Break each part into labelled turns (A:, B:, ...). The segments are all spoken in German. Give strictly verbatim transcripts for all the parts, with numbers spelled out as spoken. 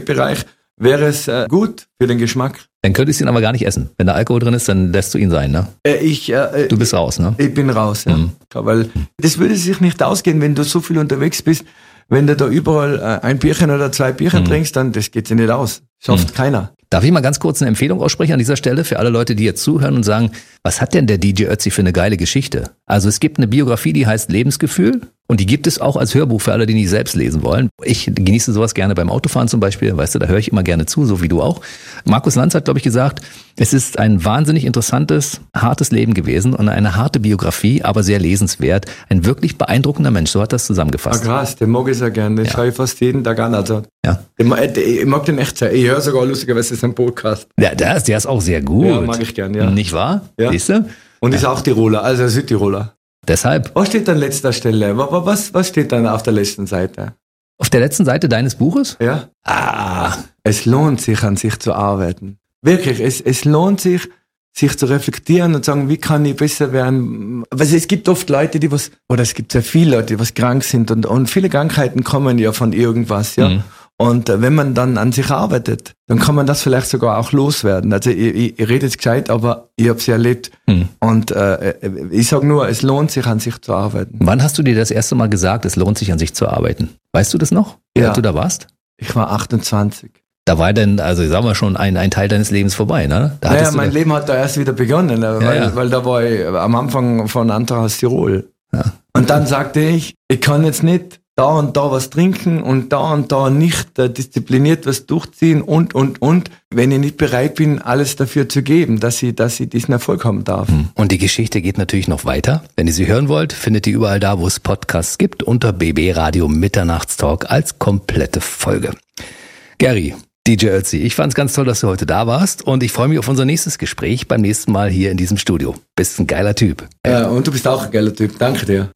A: Fettbereich wäre es äh, gut für den Geschmack.
B: Dann könntest du ihn aber gar nicht essen. Wenn da Alkohol drin ist, dann lässt du ihn sein, ne?
A: Äh, ich, äh,
B: du bist raus, ne?
A: Ich bin raus, ja. Mhm. Weil das würde sich nicht ausgehen, wenn du so viel unterwegs bist. Wenn du da überall äh, ein Bierchen oder zwei Bierchen mhm. trinkst, dann das geht sich nicht aus. Schafft mhm. keiner.
B: Darf ich mal ganz kurz eine Empfehlung aussprechen an dieser Stelle für alle Leute, die jetzt zuhören und sagen, was hat denn der D J Ötzi für eine geile Geschichte? Also es gibt eine Biografie, die heißt Lebensgefühl und die gibt es auch als Hörbuch für alle, die nicht selbst lesen wollen. Ich genieße sowas gerne beim Autofahren zum Beispiel, weißt du, da höre ich immer gerne zu, so wie du auch. Markus Lanz hat, glaube ich, gesagt, es ist ein wahnsinnig interessantes, hartes Leben gewesen und eine harte Biografie, aber sehr lesenswert. Ein wirklich beeindruckender Mensch, so hat das zusammengefasst.
A: Ah, krass, den mag ich sehr gerne, den ja. schaue ich fast jeden Tag an. Also,
B: ja.
A: ich, ich mag den echt sehr, ich höre sogar lustigerweise seinen Podcast.
B: Ja, der ist, der ist auch sehr gut.
A: Ja, mag ich gerne, ja.
B: Nicht wahr?
A: Ja.
B: Siehst du?
A: Und ist auch Tiroler, also Südtiroler.
B: Deshalb.
A: Was steht an letzter Stelle? Was, was steht dann auf der letzten Seite?
B: Auf der letzten Seite deines Buches?
A: Ja.
B: Ah.
A: Es lohnt sich, an sich zu arbeiten. Wirklich, es, es lohnt sich, sich zu reflektieren und sagen, wie kann ich besser werden? Also es gibt oft Leute, die was, oder es gibt sehr viele Leute, die was krank sind und, und viele Krankheiten kommen ja von irgendwas, ja. Mhm. Und äh, wenn man dann an sich arbeitet, dann kann man das vielleicht sogar auch loswerden. Also ich, ich, ich rede jetzt gescheit, aber ich habe es erlebt. Mhm. Und äh, ich sage nur, es lohnt sich, an sich zu arbeiten.
B: Wann hast du dir das erste Mal gesagt, es lohnt sich, an sich zu arbeiten? Weißt du das noch, wie
A: ja.
B: alt du da warst?
A: Ich war achtundzwanzig.
B: Da war denn, also sagen wir schon, ein, ein Teil deines Lebens vorbei, ne? Da
A: naja, mein Leben hat da erst wieder begonnen, weil, ja, ja. weil da war ich am Anfang von Antrag Tirol. Ja. Und dann sagte ich, ich kann jetzt nicht da und da was trinken und da und da nicht äh, diszipliniert was durchziehen und, und, und, wenn ich nicht bereit bin, alles dafür zu geben, dass ich, dass ich diesen Erfolg haben darf.
B: Und die Geschichte geht natürlich noch weiter. Wenn ihr sie hören wollt, findet ihr überall da, wo es Podcasts gibt, unter B B Radio Mitternachtstalk als komplette Folge. Gary, D J Ötzi, ich fand's ganz toll, dass du heute da warst und ich freue mich auf unser nächstes Gespräch beim nächsten Mal hier in diesem Studio. Bist ein geiler Typ.
A: Ja, und du bist auch ein geiler Typ. Danke dir.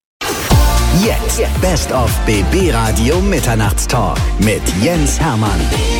C: Jetzt Best of B B Radio Mitternachtstalk mit Jens Hermann.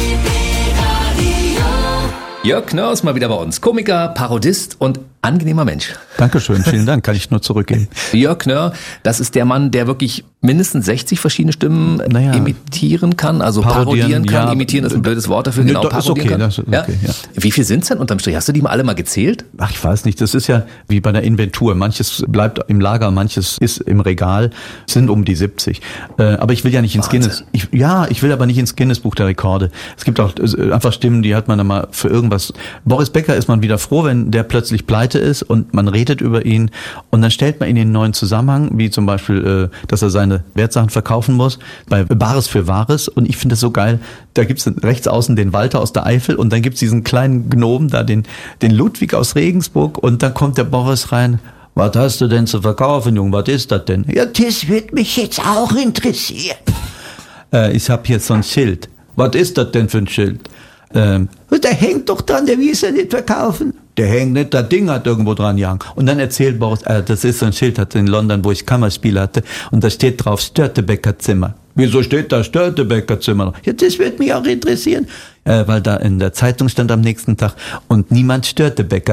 B: Jörg Knörr ist mal wieder bei uns. Komiker, Parodist und angenehmer Mensch.
D: Dankeschön, vielen Dank, kann ich nur zurückgeben.
B: Jörg Knörr, das ist der Mann, der wirklich mindestens sechzig verschiedene Stimmen naja, imitieren kann, also parodieren, parodieren kann. Ja, imitieren ist ein blödes Wort dafür,
D: ne,
B: genau, parodieren
D: okay,
B: kann.
D: Das ist okay,
B: ja?
D: Ja.
B: Wie viel sind es denn unterm Strich? Hast du die mal alle mal gezählt?
D: Ach, ich weiß nicht, das ist ja wie bei der Inventur. Manches bleibt im Lager, manches ist im Regal, es sind um die siebzig. Äh, aber ich will ja nicht ins
B: Wahnsinn.
D: Guinness, ich, ja, ich will aber nicht ins Guinness-Buch der Rekorde. Es gibt auch äh, einfach Stimmen, die hat man dann mal für irgendwas. Boris Becker ist man wieder froh, wenn der plötzlich pleite ist und man redet über ihn und dann stellt man ihn in einen neuen Zusammenhang, wie zum Beispiel, äh, dass er seine Wertsachen verkaufen muss, bei Bares für Wahres, und ich finde das so geil, da gibt's rechts außen den Walter aus der Eifel und dann gibt's diesen kleinen Gnomen da, den, den Ludwig aus Regensburg, und dann kommt der Boris rein. Was hast du denn zu verkaufen, Junge? Was ist das denn? Ja, das wird mich jetzt auch interessieren. Äh, ich hab hier so ein Schild. Was ist das denn für ein Schild? Ähm, der hängt doch dran, der will es ja nicht verkaufen. Der hängt nicht, das Ding hat irgendwo dran gehangen. Und dann erzählt Boris, äh, das ist so ein Schild, hat in London, wo ich Kammerspiel hatte, und da steht drauf Störtebecker Zimmer. Wieso steht da Störtebecker Zimmer? Ja, das würde mich auch interessieren. Äh, weil da in der Zeitung stand am nächsten Tag, und niemand Störtebecker.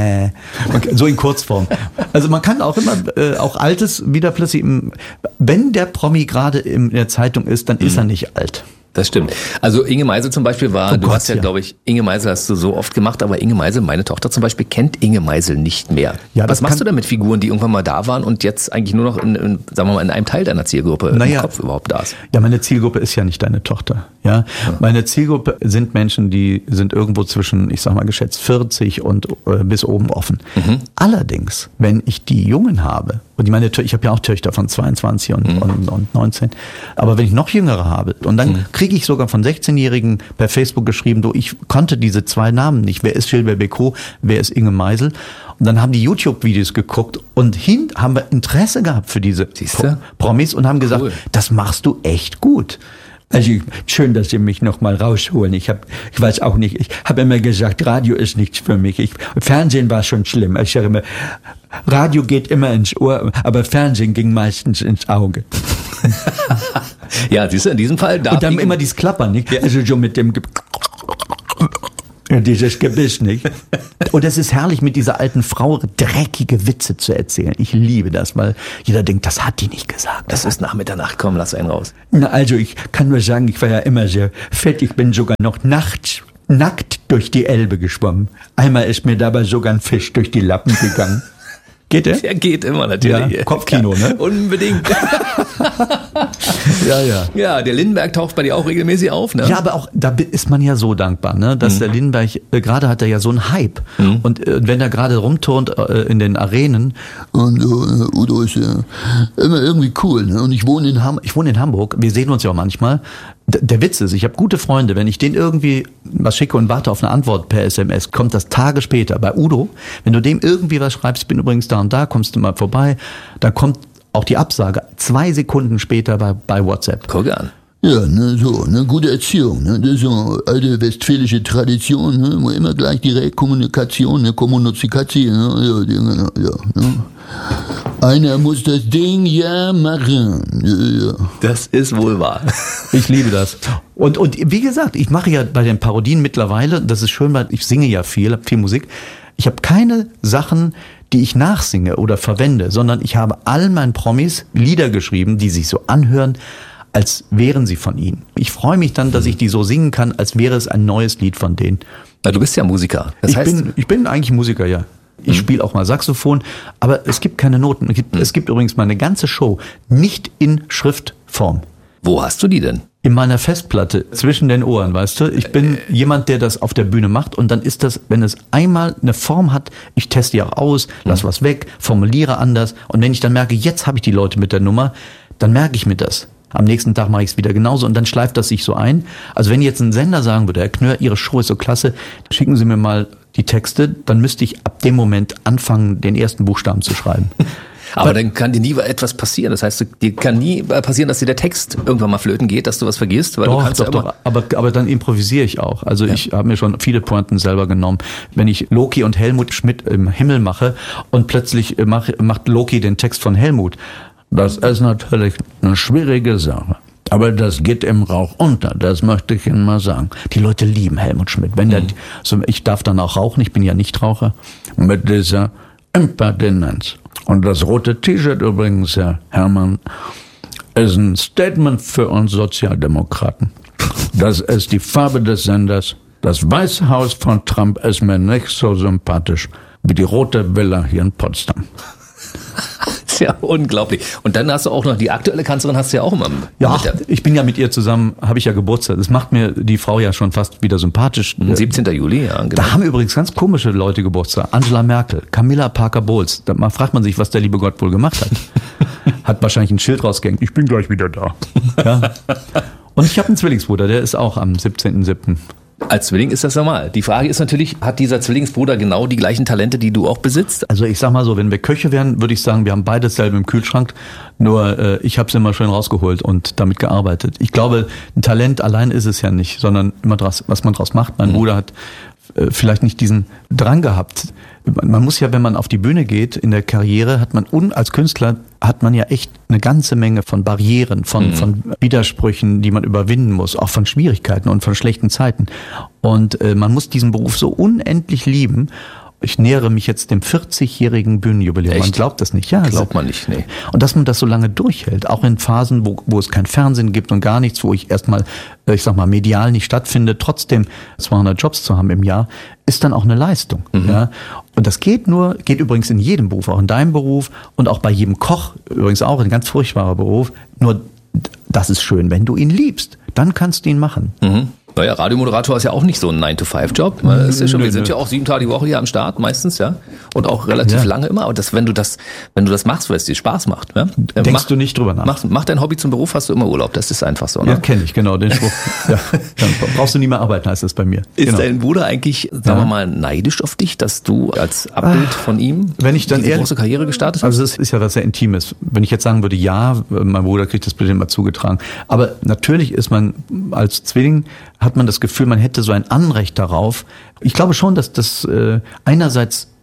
D: So in Kurzform. Also man kann auch immer, äh, auch Altes wieder plötzlich, im, wenn der Promi gerade in der Zeitung ist, dann ist mhm. er nicht alt.
B: Das stimmt. Also Inge Meisel zum Beispiel war, oh du Gott, hast ja, ja. glaube ich, Inge Meisel hast du so oft gemacht, aber Inge Meisel, meine Tochter zum Beispiel, kennt Inge Meisel nicht mehr. Ja, was machst du da mit Figuren, die irgendwann mal da waren und jetzt eigentlich nur noch in, in sagen wir mal, in einem Teil deiner Zielgruppe naja, im Kopf überhaupt da ist?
D: Ja, meine Zielgruppe ist ja nicht deine Tochter. Ja, ja. Meine Zielgruppe sind Menschen, die sind irgendwo zwischen, ich sag mal geschätzt, vierzig und äh, bis oben offen. Mhm. Allerdings, wenn ich die Jungen habe, und ich meine, ich habe ja auch Töchter von zweiundzwanzig und, mhm. und, und neunzehn, aber wenn ich noch Jüngere habe, und dann mhm. kriege ich sogar von sechzehnjährigen per Facebook geschrieben, du, ich konnte diese zwei Namen nicht. Wer ist Gilbert Bécaud, wer ist Inge Meisel? Und dann haben die YouTube-Videos geguckt und hin haben wir Interesse gehabt für diese Pro- Promis und haben gesagt, cool. Das machst du echt gut. Also schön, dass Sie mich noch mal rausholen. Ich habe, ich weiß auch nicht. Ich habe immer gesagt, Radio ist nichts für mich. Ich, Fernsehen war schon schlimm. Ich sage immer, Radio geht immer ins Ohr, aber Fernsehen ging meistens ins Auge.
B: Ja, siehst du, in diesem Fall darf
D: und dann immer dieses Klappern, nicht? Ja. Also so mit dem. Ja, dieses Gebiss nicht. Und es ist herrlich, mit dieser alten Frau dreckige Witze zu erzählen. Ich liebe das, weil jeder denkt, das hat die nicht gesagt.
B: Das ist nach Mitternacht, komm, lass einen raus.
D: Na, also ich kann nur sagen, ich war ja immer sehr fett. Ich bin sogar noch nachts nackt durch die Elbe geschwommen. Einmal ist mir dabei sogar ein Fisch durch die Lappen gegangen. Geht der?
B: Der geht immer natürlich.
D: Ja, Kopfkino, ne?
B: Unbedingt.
D: Ja, ja.
B: Ja, der Lindenberg taucht bei dir auch regelmäßig auf, ne?
D: Ja, aber auch da ist man ja so dankbar, ne, dass mhm. der Lindenberg, äh, gerade hat er ja so einen Hype. Mhm. Und äh, wenn er gerade rumturnt äh, in den Arenen, und äh, Udo ist ja immer irgendwie cool, ne? Und ich wohne in Ham- ich wohne in Hamburg, wir sehen uns ja auch manchmal. D- der Witz ist, ich habe gute Freunde, wenn ich denen irgendwie was schicke und warte auf eine Antwort per S M S, kommt das Tage später. Bei Udo, wenn du dem irgendwie was schreibst, ich bin übrigens da und da, kommst du mal vorbei, dann kommt auch die Absage zwei Sekunden später bei, bei WhatsApp.
B: Guck an.
E: Ja, ne, so, ne, gute Erziehung, ne, das ist so alte westfälische Tradition, ne, wo immer gleich direkt Kommunikation, ne, Kommunikation, ne, ja, ja, ne. Einer muss das Ding ja machen. Ja, ja.
B: Das ist wohl wahr.
D: Ich liebe das. Und, und wie gesagt, ich mache ja bei den Parodien mittlerweile, das ist schön, weil ich singe ja viel, habe viel Musik. Ich habe keine Sachen, die ich nachsinge oder verwende, sondern ich habe all meinen Promis Lieder geschrieben, die sich so anhören, als wären sie von ihnen. Ich freue mich dann, dass ich die so singen kann, als wäre es ein neues Lied von denen.
B: Na, du bist ja Musiker. Das
D: ich,
B: heißt,
D: bin, ich bin eigentlich Musiker, ja. Ich mhm. spiele auch mal Saxophon, aber es gibt keine Noten. Es gibt, mhm. es gibt übrigens meine ganze Show nicht in Schriftform.
B: Wo hast du die denn?
D: In meiner Festplatte, zwischen den Ohren, weißt du? Ich bin jemand, der das auf der Bühne macht und dann ist das, wenn es einmal eine Form hat, ich teste die auch aus, lass was weg, formuliere anders und wenn ich dann merke, jetzt habe ich die Leute mit der Nummer, dann merke ich mir das. Am nächsten Tag mache ich es wieder genauso und dann schleift das sich so ein. Also wenn jetzt ein Sender sagen würde, Herr Knör, Ihre Show ist so klasse, schicken Sie mir mal die Texte, dann müsste ich ab dem Moment anfangen, den ersten Buchstaben zu schreiben.
B: Aber dann kann dir nie etwas passieren. Das heißt, dir kann nie passieren, dass dir der Text irgendwann mal flöten geht, dass du was vergisst. Weil
D: doch,
B: du kannst
D: doch,
B: ja
D: doch. Aber, aber dann improvisiere ich auch. Also ja. ich habe mir schon viele Pointen selber genommen. Wenn ich Loki und Helmut Schmidt im Himmel mache und plötzlich mach, macht Loki den Text von Helmut. Das ist natürlich eine schwierige Sache. Aber das geht im Rauch unter, das möchte ich Ihnen mal sagen. Die Leute lieben Helmut Schmidt. Wenn der, so, ich darf dann auch rauchen, ich bin ja Nichtraucher. Mit dieser Impertinenz. Und das rote T-Shirt übrigens, Herr Hermann, ist ein Statement für uns Sozialdemokraten. Das ist die Farbe des Senders. Das Weiße Haus von Trump ist mir nicht so sympathisch wie die rote Villa hier in Potsdam.
B: Das ist ja unglaublich. Und dann hast du auch noch die aktuelle Kanzlerin, hast du ja auch immer.
D: Ja, ich bin ja mit ihr zusammen, habe ich ja Geburtstag. Das macht mir die Frau ja schon fast wieder sympathisch.
B: siebzehnten Juli, ja. Genau.
D: Da haben übrigens ganz komische Leute Geburtstag. Angela Merkel, Camilla Parker Bowles. Da fragt man sich, was der liebe Gott wohl gemacht hat. Hat wahrscheinlich ein Schild rausgehängt. Ich bin gleich wieder da. Ja. Und ich habe einen Zwillingsbruder, der ist auch am siebzehnten siebten
B: Als Zwilling ist das normal. Die Frage ist natürlich, hat dieser Zwillingsbruder genau die gleichen Talente, die du auch besitzt?
D: Also ich sag mal so, wenn wir Köche wären, würde ich sagen, wir haben beides selber im Kühlschrank. Nur äh, ich habe es immer schön rausgeholt und damit gearbeitet. Ich glaube, ein Talent allein ist es ja nicht, sondern immer draus, was man draus macht. Mein mhm. Bruder hat äh, vielleicht nicht diesen Drang gehabt. Man muss ja, wenn man auf die Bühne geht in der Karriere, hat man un, als Künstler hat man ja echt eine ganze Menge von Barrieren, von, mhm. von Widersprüchen, die man überwinden muss, auch von Schwierigkeiten und von schlechten Zeiten. Und äh, man muss diesen Beruf so unendlich lieben. Ich nähere mich jetzt dem vierzigjährigen Bühnenjubiläum.
B: Echt?
D: Man glaubt das nicht. Ja,
B: glaubt man nicht, nee.
D: Und dass man das so lange durchhält, auch in Phasen, wo, wo es kein Fernsehen gibt und gar nichts, wo ich erstmal, ich sag mal, medial nicht stattfinde, trotzdem zweihundert Jobs zu haben im Jahr, ist dann auch eine Leistung. Mhm. Ja. Und das geht nur, geht übrigens in jedem Beruf, auch in deinem Beruf und auch bei jedem Koch, übrigens auch ein ganz furchtbarer Beruf. Nur das ist schön, wenn du ihn liebst, dann kannst du ihn machen.
B: Mhm. Naja, Radiomoderator ist ja auch nicht so ein nine to five Job. Das ist ja schon, wir sind ja auch sieben Tage die Woche hier am Start meistens, ja. Und auch relativ ja. lange immer. Und das, wenn du das, wenn du das machst, weil es dir Spaß macht, ja.
D: Denkst mach, du nicht drüber nach.
B: Mach, mach dein Hobby zum Beruf, hast du immer Urlaub. Das ist einfach so, ne?
D: Ja, kenne ich, genau, den Spruch. Ja, dann brauchst du nie mehr arbeiten, heißt das bei mir.
B: Ist
D: genau.
B: dein Bruder eigentlich, sagen ja. wir mal, neidisch auf dich, dass du als Abbild ah, von ihm
D: wenn ich dann
B: diese
D: ehrlich,
B: große Karriere gestartet hast?
D: Also das ist ja was sehr Intimes. Wenn ich jetzt sagen würde, ja, mein Bruder kriegt das bitte immer zugetragen. Aber natürlich ist man als Zwilling, hat man das Gefühl, man hätte so ein Anrecht darauf. Ich glaube schon, dass das äh, einerseits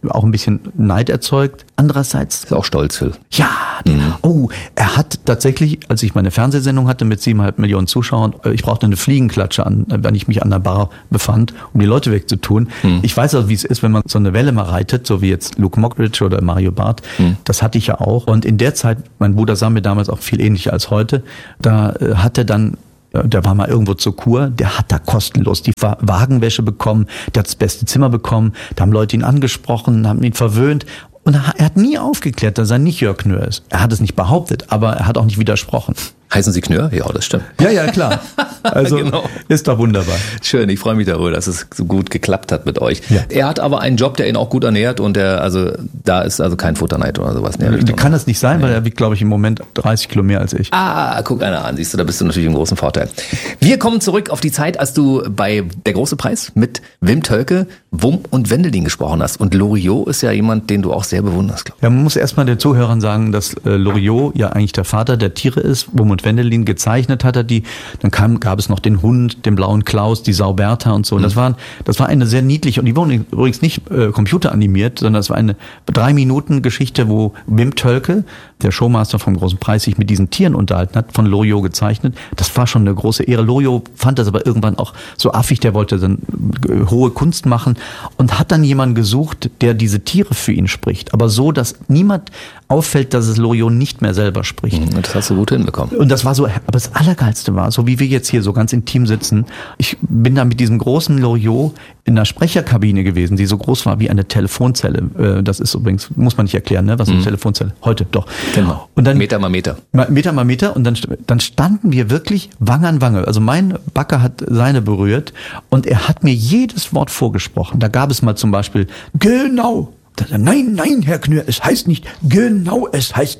D: auch ein bisschen Neid erzeugt. Andererseits
B: Ist auch stolz, Phil.
D: ja, die, oh, er hat tatsächlich, als ich meine Fernsehsendung hatte mit siebeneinhalb Millionen Zuschauern, äh, ich brauchte eine Fliegenklatsche an, äh, wenn ich mich an der Bar befand, um die Leute wegzutun. Mhm. Ich weiß also, wie es ist, wenn man so eine Welle mal reitet, so wie jetzt Luke Mockridge oder Mario Barth. Mhm. Das hatte ich ja auch. Und in der Zeit, mein Bruder sah mir damals auch viel ähnlicher als heute, da äh, hat er dann der war mal irgendwo zur Kur, der hat da kostenlos die Wagenwäsche bekommen, der hat das beste Zimmer bekommen, da haben Leute ihn angesprochen, haben ihn verwöhnt. Und er hat nie aufgeklärt, dass er nicht Jörg Knör ist. Er hat es nicht behauptet, aber er hat auch nicht widersprochen.
B: Heißen Sie Knör? Ja, das stimmt.
D: Ja, ja, klar. Also genau. Ist doch wunderbar.
B: Schön, ich freue mich darüber, dass es so gut geklappt hat mit euch.
D: Ja.
B: Er hat aber einen Job, der ihn auch gut ernährt und der, also da ist also kein Futterneid oder sowas.
D: Kann das nicht sein, weil er wiegt, glaube ich, im Moment dreißig Kilo mehr als ich.
B: Ah, guck einer an, siehst du, da bist du natürlich im großen Vorteil. Wir kommen zurück auf die Zeit, als du bei Der große Preis mit Wim Tölke, Wump und Wendelin gesprochen hast. Und Loriot ist ja jemand, den du auch sehr bewunderst, glaube ich.
D: Ja, man muss erstmal den Zuhörern sagen, dass äh, Loriot ja eigentlich der Vater der Tiere ist. Wump und Wendelin gezeichnet hat er die. Dann kam, gab es noch den Hund, den blauen Klaus, die Sau Bertha und so. Und das waren, das war eine sehr niedliche, und die wurden übrigens nicht äh, computeranimiert, sondern es war eine drei Minuten Geschichte, wo Wim Tölke, der Showmaster vom Großen Preis, sich mit diesen Tieren unterhalten hat, von Loriot gezeichnet. Das war schon eine große Ehre. Loriot fand das aber irgendwann auch so affig, der wollte dann äh, hohe Kunst machen und hat dann jemanden gesucht, der diese Tiere für ihn spricht. Aber so, dass niemand auffällt, dass es Loriot nicht mehr selber spricht.
B: Das hast du gut hinbekommen.
D: Und das war so, aber das Allergeilste war, so wie wir jetzt hier so ganz intim sitzen, ich bin da mit diesem großen Loriot in einer Sprecherkabine gewesen, die so groß war wie eine Telefonzelle. Das ist übrigens, muss man nicht erklären, ne, was eine mhm. Telefonzelle, heute doch.
B: Genau.
D: Und dann,
B: Meter mal Meter.
D: Meter mal Meter, und dann, dann standen wir wirklich Wange an Wange. Also mein Backe hat seine berührt und er hat mir jedes Wort vorgesprochen. Da gab es mal zum Beispiel, genau. Nein, nein, Herr Knör, es heißt nicht genau, es heißt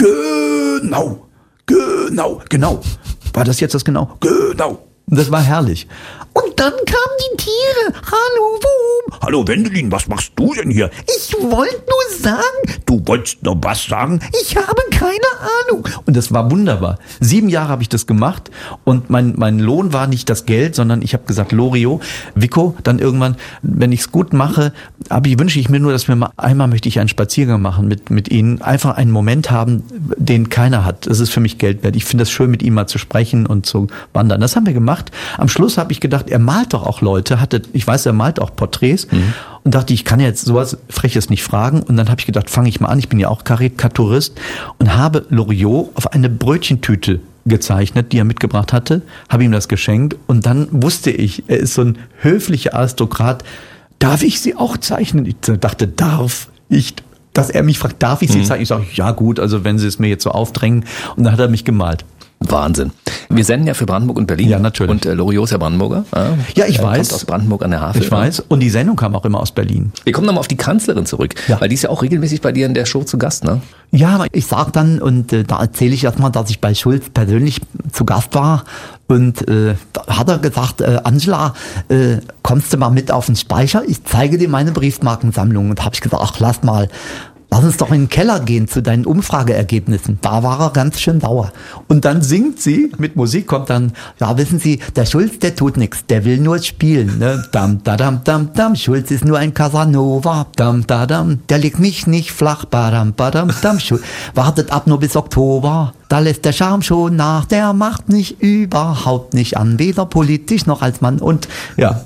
D: genau, genau, genau. War das jetzt das genau? Genau. Und das war herrlich. Und dann kamen die Tiere. Hallo, Wum. Hallo, Wendelin, was machst du denn hier? Ich wollte nur sagen. Du wolltest nur was sagen? Ich habe keine Ahnung. Und das war wunderbar. Sieben Jahre habe ich das gemacht und mein, mein Lohn war nicht das Geld, sondern ich habe gesagt, Loriot, Vico, dann irgendwann, wenn ich es gut mache, aber ich wünsche ich mir nur, dass wir mal, einmal möchte ich einen Spaziergang machen mit, mit Ihnen, einfach einen Moment haben, den keiner hat. Das ist für mich Geld wert. Ich finde es schön, mit ihm mal zu sprechen und zu wandern. Das haben wir gemacht. Am Schluss habe ich gedacht, er malt doch auch Leute, hatte, ich weiß, er malt auch Porträts mhm. und dachte, ich kann jetzt sowas Freches nicht fragen. Und dann habe ich gedacht, fange ich mal an, ich bin ja auch Karikaturist und habe Loriot auf eine Brötchentüte gezeichnet, die er mitgebracht hatte, habe ihm das geschenkt und dann wusste ich, er ist so ein höflicher Aristokrat, darf ich sie auch zeichnen? Ich dachte, darf ich, dass er mich fragt, darf ich sie mhm. zeichnen? Ich sage, ja gut, also wenn sie es mir jetzt so aufdrängen, und dann hat er mich gemalt.
B: Wahnsinn. Wir senden ja für Brandenburg und Berlin.
D: Ja, natürlich.
B: Und äh, Loriot ist ja Brandenburger. Äh,
D: ja, ich
B: er
D: weiß.
B: Kommt aus Brandenburg an der Havel.
D: Ich weiß. Und die Sendung kam auch immer aus Berlin.
B: Wir kommen nochmal auf die Kanzlerin zurück. Ja. Weil die ist ja auch regelmäßig bei dir in der Show zu Gast, ne?
F: Ja, ich sag dann, und äh, da erzähle ich erstmal, dass ich bei Schulz persönlich zu Gast war. Und äh, da hat er gesagt, äh, Angela, äh, kommst du mal mit auf den Speicher? Ich zeige dir meine Briefmarkensammlung. Und habe ich gesagt, ach, lass mal. Lass uns doch in den Keller gehen zu deinen Umfrageergebnissen. Da war er ganz schön sauer.
D: Und dann singt sie, mit Musik kommt dann,
F: ja, wissen Sie, der Schulz, der tut nichts, der will nur spielen. Ne? Dam, da, dam, dam, dam, Schulz ist nur ein Casanova. Dam, da, dam, der legt mich nicht flach. Badam, badam, dam, Schulz wartet ab nur bis Oktober. Da lässt der Charme schon nach, der macht mich überhaupt nicht an, weder politisch noch als Mann. Und
D: ja,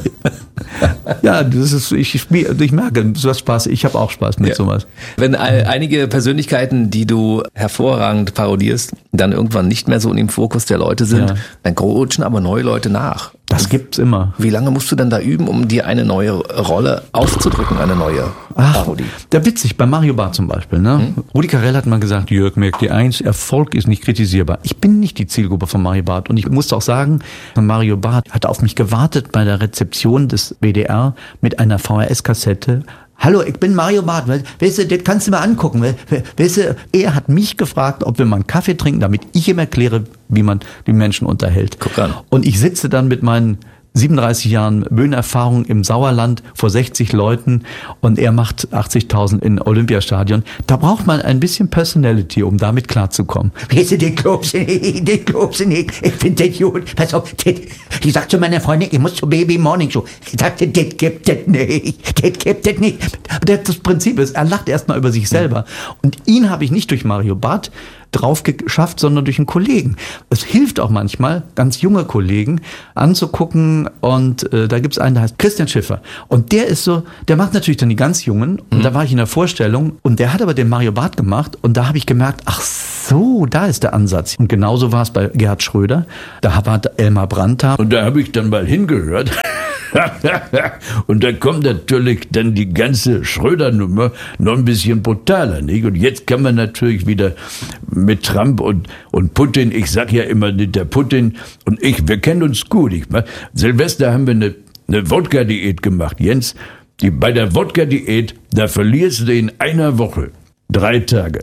D: ja, das ist, ich, ich merke, du hast Spaß, ich habe auch Spaß mit ja. sowas.
B: Wenn einige Persönlichkeiten, die du hervorragend parodierst, dann irgendwann nicht mehr so in dem Fokus der Leute sind, ja. dann rutschen aber neue Leute nach.
D: Das gibt's immer.
B: Wie lange musst du denn da üben, um dir eine neue Rolle auszudrücken, eine neue
D: Ach, Parodie? Der witzig, bei Mario Barth zum Beispiel. Ne? Hm? Rudi Carrell hat mal gesagt, Jörg, merkt dir eins, Erfolg ist nicht kritisierbar. Ich bin nicht die Zielgruppe von Mario Barth. Und ich musste auch sagen, Mario Barth hat auf mich gewartet bei der Rezeption des W D R mit einer V H S-Kassette. Hallo, ich bin Mario Barth. Weißt du, das kannst du mal angucken. Weißt du, er hat mich gefragt, ob wir mal einen Kaffee trinken, damit ich ihm erkläre, wie man die Menschen unterhält.
B: Guck an.
D: Und ich sitze dann mit meinen siebenunddreißig Jahren Bühnenerfahrung im Sauerland vor sechzig Leuten und er macht achtzigtausend in Olympiastadion. Da braucht man ein bisschen Personality, um damit klarzukommen.
F: Weißt du, den glaubst du nicht, den glaubst du nicht. Ich finde das gut. Pass auf, das, ich sag zu meiner Freundin, ich muss zur Baby Morning Show. Ich sagte, das gibt es nicht, das gibt es nicht. Das Prinzip ist, er lacht erstmal über sich selber. Und ihn habe ich nicht durch Mario Barth drauf geschafft, sondern durch einen Kollegen. Es hilft auch manchmal, ganz junge Kollegen anzugucken und äh, da gibt's einen, der heißt Christian Schiffer und der ist so, der macht natürlich dann die ganz Jungen und mhm. da war ich in der Vorstellung und der hat aber den Mario Barth gemacht und da habe ich gemerkt, ach so, da ist der Ansatz. Und genauso war es bei Gerhard Schröder, da war Elmar Brandt da
G: und da habe ich dann mal hingehört. Und da kommt natürlich dann die ganze Schröder-Nummer noch ein bisschen brutaler, nicht? Und jetzt kann man natürlich wieder mit Trump und, und Putin, ich sag ja immer, der Putin und ich, wir kennen uns gut. Ich, Silvester haben wir eine, eine Wodka-Diät gemacht. Jens, die, bei der Wodka-Diät, da verlierst du in einer Woche drei Tage.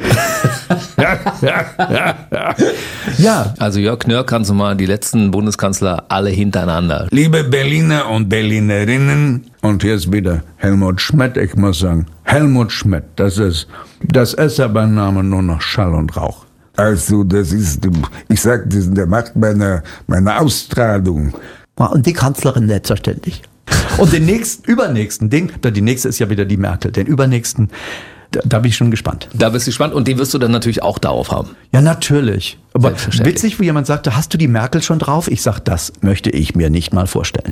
B: Ja. Also Jörg Knörr, kannst du mal die letzten Bundeskanzler alle hintereinander.
G: Liebe Berliner und Berlinerinnen, und hier ist wieder Helmut Schmidt, ich muss sagen, Helmut Schmidt, das ist, das ist aber Name nur noch Schall und Rauch.
H: Also, das ist, ich sag, der macht meine, meine Ausstrahlung.
F: Und die Kanzlerin selbstverständlich.
D: Und den nächsten, übernächsten Ding, die nächste ist ja wieder die Merkel, den übernächsten, Da, da bin ich schon gespannt.
B: Da bist du gespannt und den wirst du dann natürlich auch darauf haben.
D: Ja, natürlich. Aber witzig, wo jemand sagte, hast du die Merkel schon drauf? Ich sag, das möchte ich mir nicht mal vorstellen.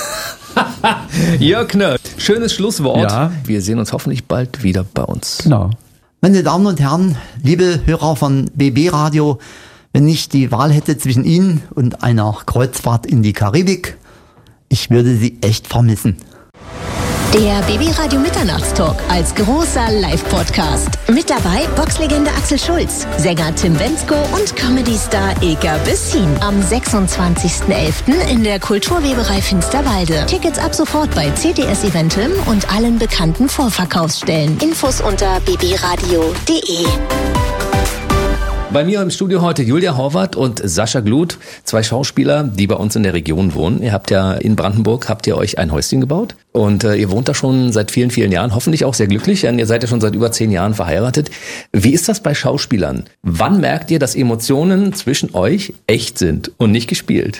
B: Jörg Knörr, schönes Schlusswort.
D: Ja.
B: Wir sehen uns hoffentlich bald wieder bei uns.
D: Genau.
F: Meine Damen und Herren, liebe Hörer von B B Radio, wenn ich die Wahl hätte zwischen Ihnen und einer Kreuzfahrt in die Karibik, ich würde Sie echt vermissen.
I: Der B B Radio Mitternachtstalk als großer Live-Podcast. Mit dabei Boxlegende Axel Schulz, Sänger Tim Bendzko und Comedy-Star Ilka Bessin. Am sechsundzwanzigsten elften in der Kulturweberei Finsterwalde. Tickets ab sofort bei C T S Eventim und allen bekannten Vorverkaufsstellen. Infos unter b b radio punkt d e.
B: Bei mir im Studio heute Julia Horvath und Sascha Gluth, zwei Schauspieler, die bei uns in der Region wohnen. Ihr habt ja in Brandenburg, habt ihr euch ein Häuschen gebaut und äh, ihr wohnt da schon seit vielen, vielen Jahren, hoffentlich auch sehr glücklich, denn ihr seid ja schon seit über zehn Jahren verheiratet. Wie ist das bei Schauspielern? Wann merkt ihr, dass Emotionen zwischen euch echt sind und nicht gespielt?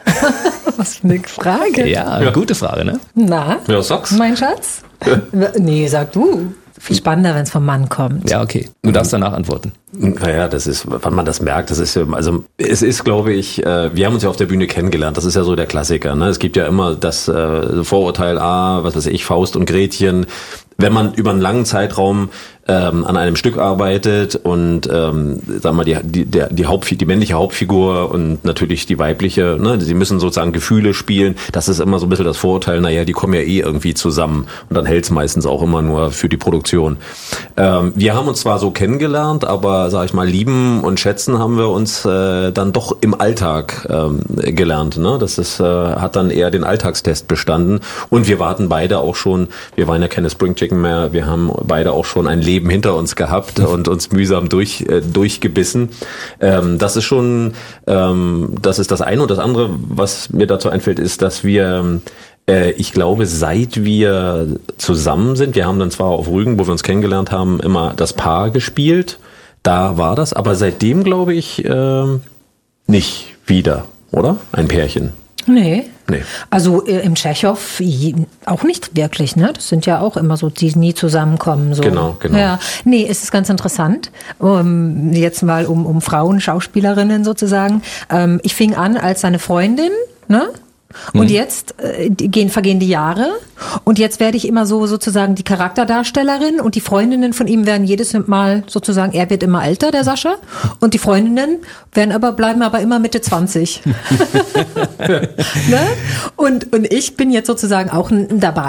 J: Was für eine Frage.
B: Ja, ja. Gute Frage, ne?
J: Na,
B: ja, sag's.
J: Mein Schatz? Nee, sag du. Viel spannender, wenn es vom Mann kommt.
B: Ja, okay. Du darfst danach antworten.
K: Naja, das ist, wann man das merkt, das ist ja, also es ist, glaube ich, äh, wir haben uns ja auf der Bühne kennengelernt, das ist ja so der Klassiker, ne? Es gibt ja immer das äh, Vorurteil, ah, was weiß ich, Faust und Gretchen. Wenn man über einen langen Zeitraum ähm, an einem Stück arbeitet und ähm, sagen wir mal die die der die Haupt die männliche Hauptfigur und natürlich die weibliche, ne, sie müssen sozusagen Gefühle spielen. Das ist immer so ein bisschen das Vorurteil. Naja, die kommen ja eh irgendwie zusammen und dann hält's meistens auch immer nur für die Produktion. Ähm, wir haben uns zwar so kennengelernt, aber sag ich mal lieben und schätzen haben wir uns äh, dann doch im Alltag ähm, gelernt. Ne, das ist äh, hat dann eher den Alltagstest bestanden und wir warten beide auch schon. Wir waren ja keine Spring Chicken mehr. Wir haben beide auch schon ein Leben hinter uns gehabt und uns mühsam durch äh, durchgebissen. Ähm, das ist schon, ähm, das ist das eine. Und das andere, was mir dazu einfällt, ist, dass wir, äh, ich glaube, seit wir zusammen sind, wir haben dann zwar auf Rügen, wo wir uns kennengelernt haben, immer das Paar gespielt. Da war das, aber seitdem glaube ich äh, nicht wieder, oder? Ein Pärchen.
J: Nee.
K: Nee.
J: Also äh, im Tschechow auch nicht wirklich, ne? Das sind ja auch immer so, die nie zusammenkommen. So.
K: Genau, genau.
J: Ja. Nee, es ist ganz interessant. Um, jetzt mal um, um Frauen, Schauspielerinnen sozusagen. Ähm, ich fing an als seine Freundin, ne? Und mhm. jetzt äh, gehen, vergehen die Jahre und jetzt werde ich immer so sozusagen die Charakterdarstellerin und die Freundinnen von ihm werden jedes Mal sozusagen, er wird immer älter, der Sascha, und die Freundinnen werden aber, bleiben aber immer Mitte zwanzig. Ne? Und, und ich bin jetzt sozusagen auch dabei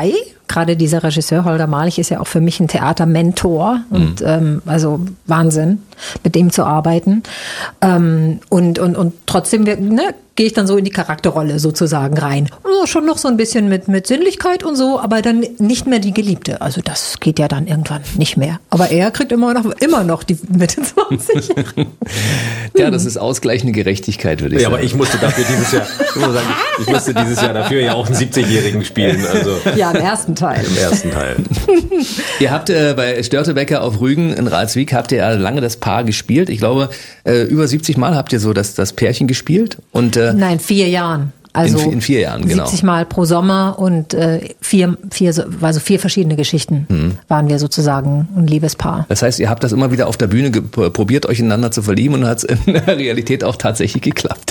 J: gerade dieser Regisseur Holger Malich ist ja auch für mich ein Theatermentor und mhm. ähm, also Wahnsinn, mit dem zu arbeiten. Ähm, und, und, und trotzdem ne, gehe ich dann so in die Charakterrolle sozusagen rein. Oh, schon noch so ein bisschen mit, mit Sinnlichkeit und so, aber dann nicht mehr die Geliebte. Also das geht ja dann irgendwann nicht mehr. Aber er kriegt immer noch, immer noch die Mitte zwanzig.
B: Ja, das ist ausgleichende Gerechtigkeit, würde ich
K: ja,
B: sagen.
K: Aber ich musste dafür dieses Jahr, ich, muss sagen, ich musste dieses Jahr dafür ja auch einen siebzigjährigen spielen. Also
J: ja, im ersten Teil.
K: Im ersten Teil.
B: Ihr habt äh, bei Störtebeker auf Rügen in Ralswiek habt ihr ja lange das Paar gespielt. Ich glaube, äh, über siebzig Mal habt ihr so das, das Pärchen gespielt. Und, äh,
J: Nein, vier Jahren. Also
B: in, in vier Jahren, genau.
J: siebzig Mal pro Sommer und äh, vier, vier, also vier verschiedene Geschichten mhm. waren wir sozusagen ein Liebespaar.
B: Das heißt, ihr habt das immer wieder auf der Bühne ge- probiert, euch ineinander zu verlieben und hat es in der Realität auch tatsächlich geklappt.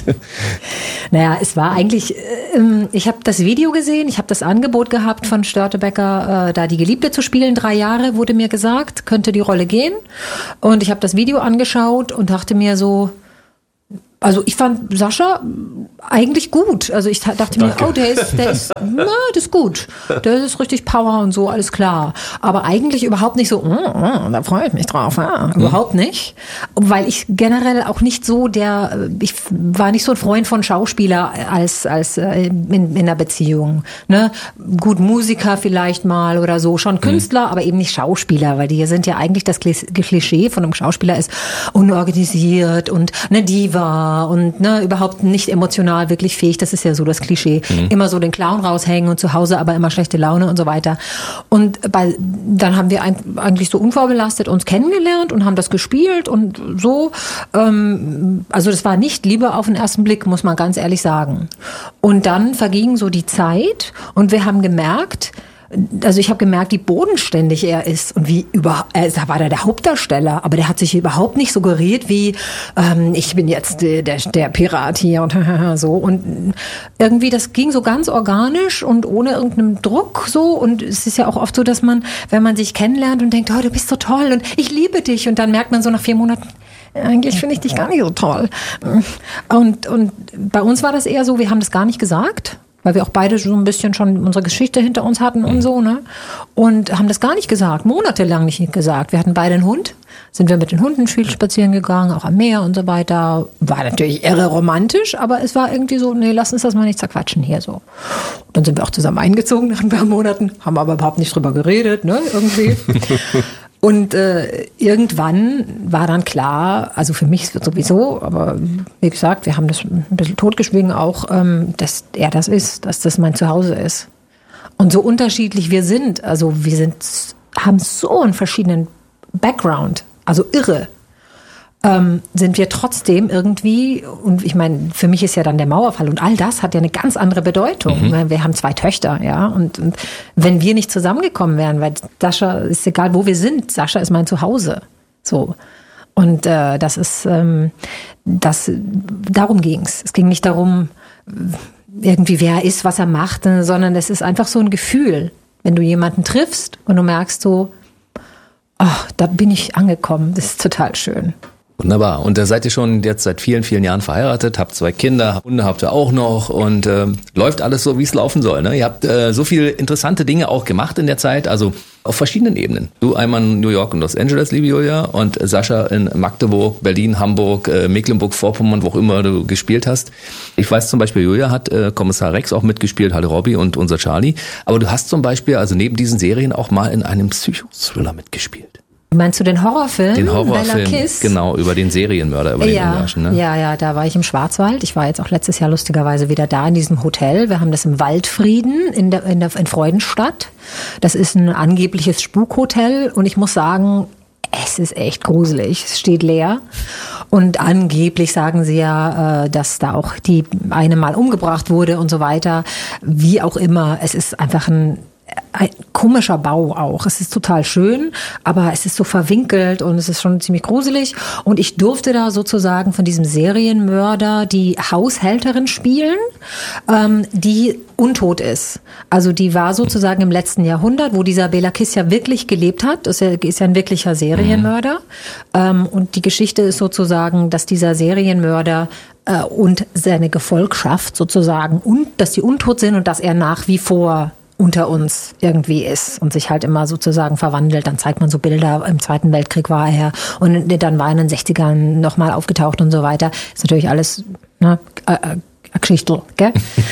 J: Naja, es war eigentlich, äh, ich habe das Video gesehen, ich habe das Angebot gehabt von Störtebeker, äh, da die Geliebte zu spielen, drei Jahre wurde mir gesagt, könnte die Rolle gehen. Und ich habe das Video angeschaut und dachte mir so, also ich fand Sascha eigentlich gut. Also ich dachte mir,
K: Danke.
J: oh, der ist, der ist, na, das ist gut. Der ist richtig Power und so, alles klar. Aber eigentlich überhaupt nicht so, mm, mm, da freue ich mich drauf. Ja, mhm. Überhaupt nicht. Weil ich generell auch nicht so der, ich war nicht so ein Freund von Schauspieler als, als in, in einer Beziehung. Ne? Gut, Musiker vielleicht mal oder so, schon Künstler, mhm. aber eben nicht Schauspieler, weil die sind ja eigentlich das Klischee von einem Schauspieler ist unorganisiert und eine Diva und ne, überhaupt nicht emotional wirklich fähig. Das ist ja so das Klischee. Mhm. Immer so den Clown raushängen und zu Hause aber immer schlechte Laune und so weiter. Und bei, dann haben wir eigentlich so unvorbelastet uns kennengelernt und haben das gespielt und so. Ähm, also das war nicht Liebe auf den ersten Blick, muss man ganz ehrlich sagen. Und dann verging so die Zeit und wir haben gemerkt, also ich habe gemerkt, wie bodenständig er ist und wie über, äh, da war der der Hauptdarsteller, aber der hat sich überhaupt nicht suggeriert wie ähm, ich bin jetzt der, der, der Pirat hier und so und irgendwie das ging so ganz organisch und ohne irgendeinen Druck so und es ist ja auch oft so, dass man, wenn man sich kennenlernt und denkt, oh, du bist so toll und ich liebe dich und dann merkt man so nach vier Monaten, eigentlich finde ich dich gar nicht so toll. Und, und bei uns war das eher so, wir haben das gar nicht gesagt, weil wir auch beide so ein bisschen schon unsere Geschichte hinter uns hatten und so, ne? Und haben das gar nicht gesagt, monatelang nicht gesagt. Wir hatten beide einen Hund, sind wir mit den Hunden viel spazieren gegangen, auch am Meer und so weiter. War natürlich irre romantisch, aber es war irgendwie so, nee, lass uns das mal nicht zerquatschen hier so. Und dann sind wir auch zusammen eingezogen nach ein paar Monaten, haben aber überhaupt nicht drüber geredet, ne, irgendwie. Und äh, irgendwann war dann klar, also für mich sowieso, aber wie gesagt, wir haben das ein bisschen totgeschwiegen auch, ähm, dass er das ist, dass das mein Zuhause ist. Und so unterschiedlich wir sind, also wir sind, haben so einen verschiedenen Background, also irre, ähm, sind wir trotzdem irgendwie, und ich meine, für mich ist ja dann der Mauerfall und all das hat ja eine ganz andere Bedeutung. Mhm. Wir haben zwei Töchter, ja, und, und wenn wir nicht zusammengekommen wären, weil Sascha, ist egal, wo wir sind, Sascha ist mein Zuhause, so. Und äh, das ist, ähm, das, darum ging's. Es ging nicht darum, irgendwie wer er ist, was er macht, sondern es ist einfach so ein Gefühl, wenn du jemanden triffst und du merkst so, ach, da bin ich angekommen, das ist total schön.
B: Wunderbar. Und da seid ihr schon jetzt seit vielen, vielen Jahren verheiratet, habt zwei Kinder, Hunde habt ihr auch noch und äh, läuft alles so, wie es laufen soll. Ne? Ihr habt äh, so viele interessante Dinge auch gemacht in der Zeit, also auf verschiedenen Ebenen. Du einmal in New York und Los Angeles, liebe Julia, und Sascha in Magdeburg, Berlin, Hamburg, äh, Mecklenburg-Vorpommern, wo auch immer du gespielt hast. Ich weiß zum Beispiel, Julia hat äh, Kommissar Rex auch mitgespielt, Halle Robby und unser Charlie. Aber du hast zum Beispiel, also neben diesen Serien, auch mal in einem Psychothriller mitgespielt.
J: Meinst du den Horrorfilm?
B: Den Horrorfilm,
J: Bella Kiss?
B: Genau, über den Serienmörder, über den
J: ja,
B: Ungarschen. Ne?
J: Ja, ja, da war ich im Schwarzwald. Ich war jetzt auch letztes Jahr lustigerweise wieder da in diesem Hotel. Wir haben das im Waldfrieden in, der, in, der, in Freudenstadt. Das ist ein angebliches Spukhotel und ich muss sagen, es ist echt gruselig. Es steht leer. Und angeblich sagen sie ja, dass da auch die eine mal umgebracht wurde und so weiter. Wie auch immer, es ist einfach ein ein komischer Bau auch. Es ist total schön, aber es ist so verwinkelt und es ist schon ziemlich gruselig. Und ich durfte da sozusagen von diesem Serienmörder die Haushälterin spielen, ähm, die untot ist. Also die war sozusagen im letzten Jahrhundert, wo dieser Bela Kiss ja wirklich gelebt hat. Das ist ja ein wirklicher Serienmörder. Mhm. Ähm, und die Geschichte ist sozusagen, dass dieser Serienmörder äh, und seine Gefolgschaft sozusagen, und dass die untot sind und dass er nach wie vor unter uns irgendwie ist und sich halt immer sozusagen verwandelt. Dann zeigt man so Bilder, im Zweiten Weltkrieg war er und dann war er in den sechzigern nochmal aufgetaucht und so weiter. Ist natürlich alles, ne, äh, Geschichte, gell?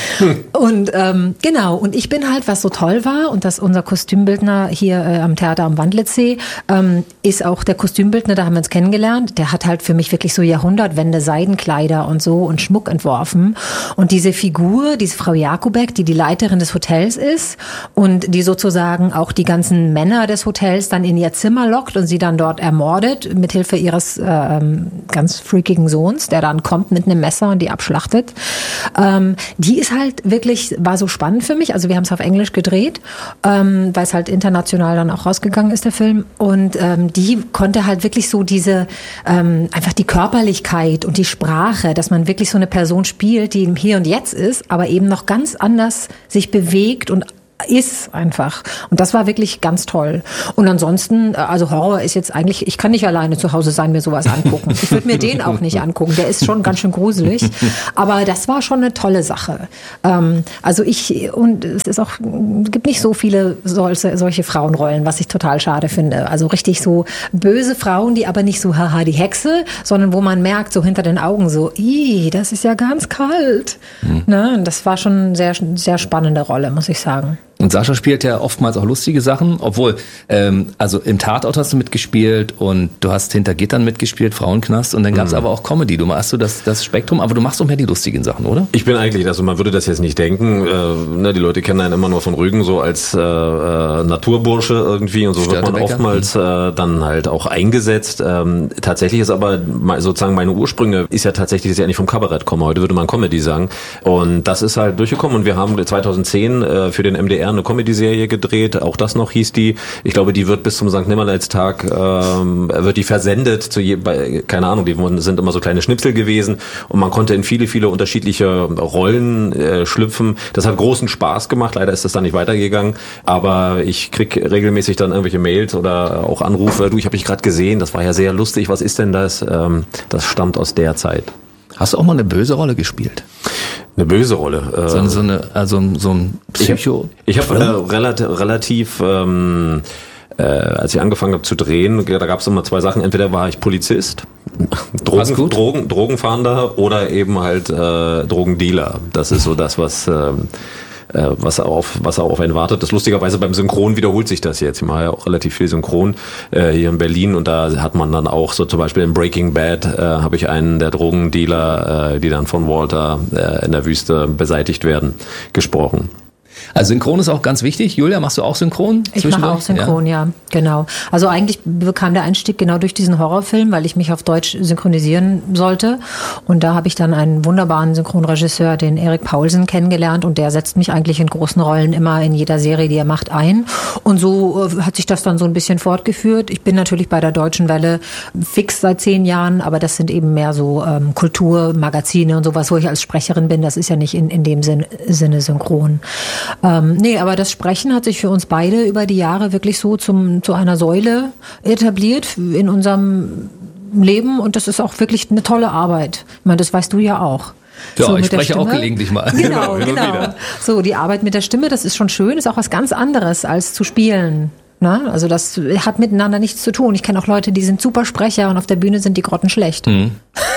J: Und ähm, genau, und ich bin halt, was so toll war, und das unser Kostümbildner hier äh, am Theater am Wandlitzsee, ähm, ist auch der Kostümbildner, da haben wir uns kennengelernt, der hat halt für mich wirklich so Jahrhundertwende Seidenkleider und so und Schmuck entworfen. Und diese Figur, diese Frau Jakubek, die die Leiterin des Hotels ist und die sozusagen auch die ganzen Männer des Hotels dann in ihr Zimmer lockt und sie dann dort ermordet, mithilfe ihres äh, ganz freakigen Sohns, der dann kommt mit einem Messer und die abschlachtet. Ähm, die ist halt wirklich, war so spannend für mich. Also wir haben es auf Englisch gedreht, ähm, weil es halt international dann auch rausgegangen ist, der Film. Und ähm, die konnte halt wirklich so diese, ähm, einfach die Körperlichkeit und die Sprache, dass man wirklich so eine Person spielt, die im Hier und Jetzt ist, aber eben noch ganz anders sich bewegt und ist einfach. Und das war wirklich ganz toll. Und ansonsten, also Horror ist jetzt eigentlich, ich kann nicht alleine zu Hause sein, mir sowas angucken. Ich würde mir den auch nicht angucken. Der ist schon ganz schön gruselig. Aber das war schon eine tolle Sache. Ähm, also ich, und es ist auch, es gibt nicht so viele solche, solche Frauenrollen, was ich total schade finde. Also richtig so böse Frauen, die aber nicht so, haha, die Hexe, sondern wo man merkt, so hinter den Augen so, ih, das ist ja ganz kalt. Mhm. Ne? Und das war schon eine sehr, sehr spannende Rolle, muss ich sagen.
B: Und Sascha spielt ja oftmals auch lustige Sachen, obwohl, ähm, also im Tatort hast du mitgespielt und du hast hinter Gittern mitgespielt, Frauenknast, und dann gab es mhm. aber auch Comedy. Du machst so das, das Spektrum, aber du machst auch mehr die lustigen Sachen, oder?
K: Ich bin eigentlich, also man würde das jetzt nicht denken, äh, ne, die Leute kennen einen immer nur von Rügen so als äh, äh, Naturbursche irgendwie, und so wird man oftmals äh, dann halt auch eingesetzt. Ähm, tatsächlich ist aber sozusagen meine Ursprünge ist ja tatsächlich, dass ich eigentlich vom Kabarett komme. Heute würde man Comedy sagen. Und das ist halt durchgekommen, und wir haben zweitauszehn äh, für den M D R eine Comedy-Serie gedreht, auch das noch hieß die. Ich glaube, die wird bis zum Sankt Nimmerleins-Tag, ähm, wird die versendet zu je, bei, keine Ahnung, die sind immer so kleine Schnipsel gewesen, und man konnte in viele, viele unterschiedliche Rollen äh, schlüpfen. Das hat großen Spaß gemacht, leider ist das dann nicht weitergegangen, aber ich krieg regelmäßig dann irgendwelche Mails oder auch Anrufe, du, ich habe dich gerade gesehen, das war ja sehr lustig, was ist denn das? Ähm, das stammt aus der Zeit.
B: Hast du auch mal eine böse Rolle gespielt?
K: Eine böse Rolle. Äh,
B: so, so, eine, also so ein Psycho.
K: Ich habe hab, äh, relativ, relativ ähm, äh, als ich angefangen habe zu drehen, da gab es immer zwei Sachen. Entweder war ich Polizist, Drogen, Drogen, Drogenfahnder, oder eben halt äh, Drogendealer. Das ist so das, was ähm, was auf was auf einen wartet. Das lustigerweise beim Synchron wiederholt sich das jetzt. Ich mache ja auch relativ viel Synchron äh, hier in Berlin, und da hat man dann auch so zum Beispiel in Breaking Bad äh, habe ich einen der Drogendealer, äh, die dann von Walter äh, in der Wüste beseitigt werden, gesprochen.
B: Also Synchron ist auch ganz wichtig. Julia, machst du auch Synchron?
J: Ich mache auch Synchron, ja. ja, genau. Also eigentlich bekam der Einstieg genau durch diesen Horrorfilm, weil ich mich auf Deutsch synchronisieren sollte. Und da habe ich dann einen wunderbaren Synchronregisseur, den Erik Paulsen, kennengelernt. Und der setzt mich eigentlich in großen Rollen immer in jeder Serie, die er macht, ein. Und so hat sich das dann so ein bisschen fortgeführt. Ich bin natürlich bei der Deutschen Welle fix seit zehn Jahren, aber das sind eben mehr so ähm, Kulturmagazine und sowas, wo ich als Sprecherin bin. Das ist ja nicht in, in dem Sinn, Sinne synchron. Ähm, nee, aber das Sprechen hat sich für uns beide über die Jahre wirklich so zum, zu einer Säule etabliert in unserem Leben, und das ist auch wirklich eine tolle Arbeit. Ich meine, das weißt du ja auch.
B: Ja,
J: so
B: ich spreche auch gelegentlich mal.
J: Genau, genau. So, die Arbeit mit der Stimme, das ist schon schön, ist auch was ganz anderes als zu spielen. Na, also das hat miteinander nichts zu tun. Ich kenne auch Leute, die sind super Sprecher und auf der Bühne sind die grottenschlecht.
B: Mhm.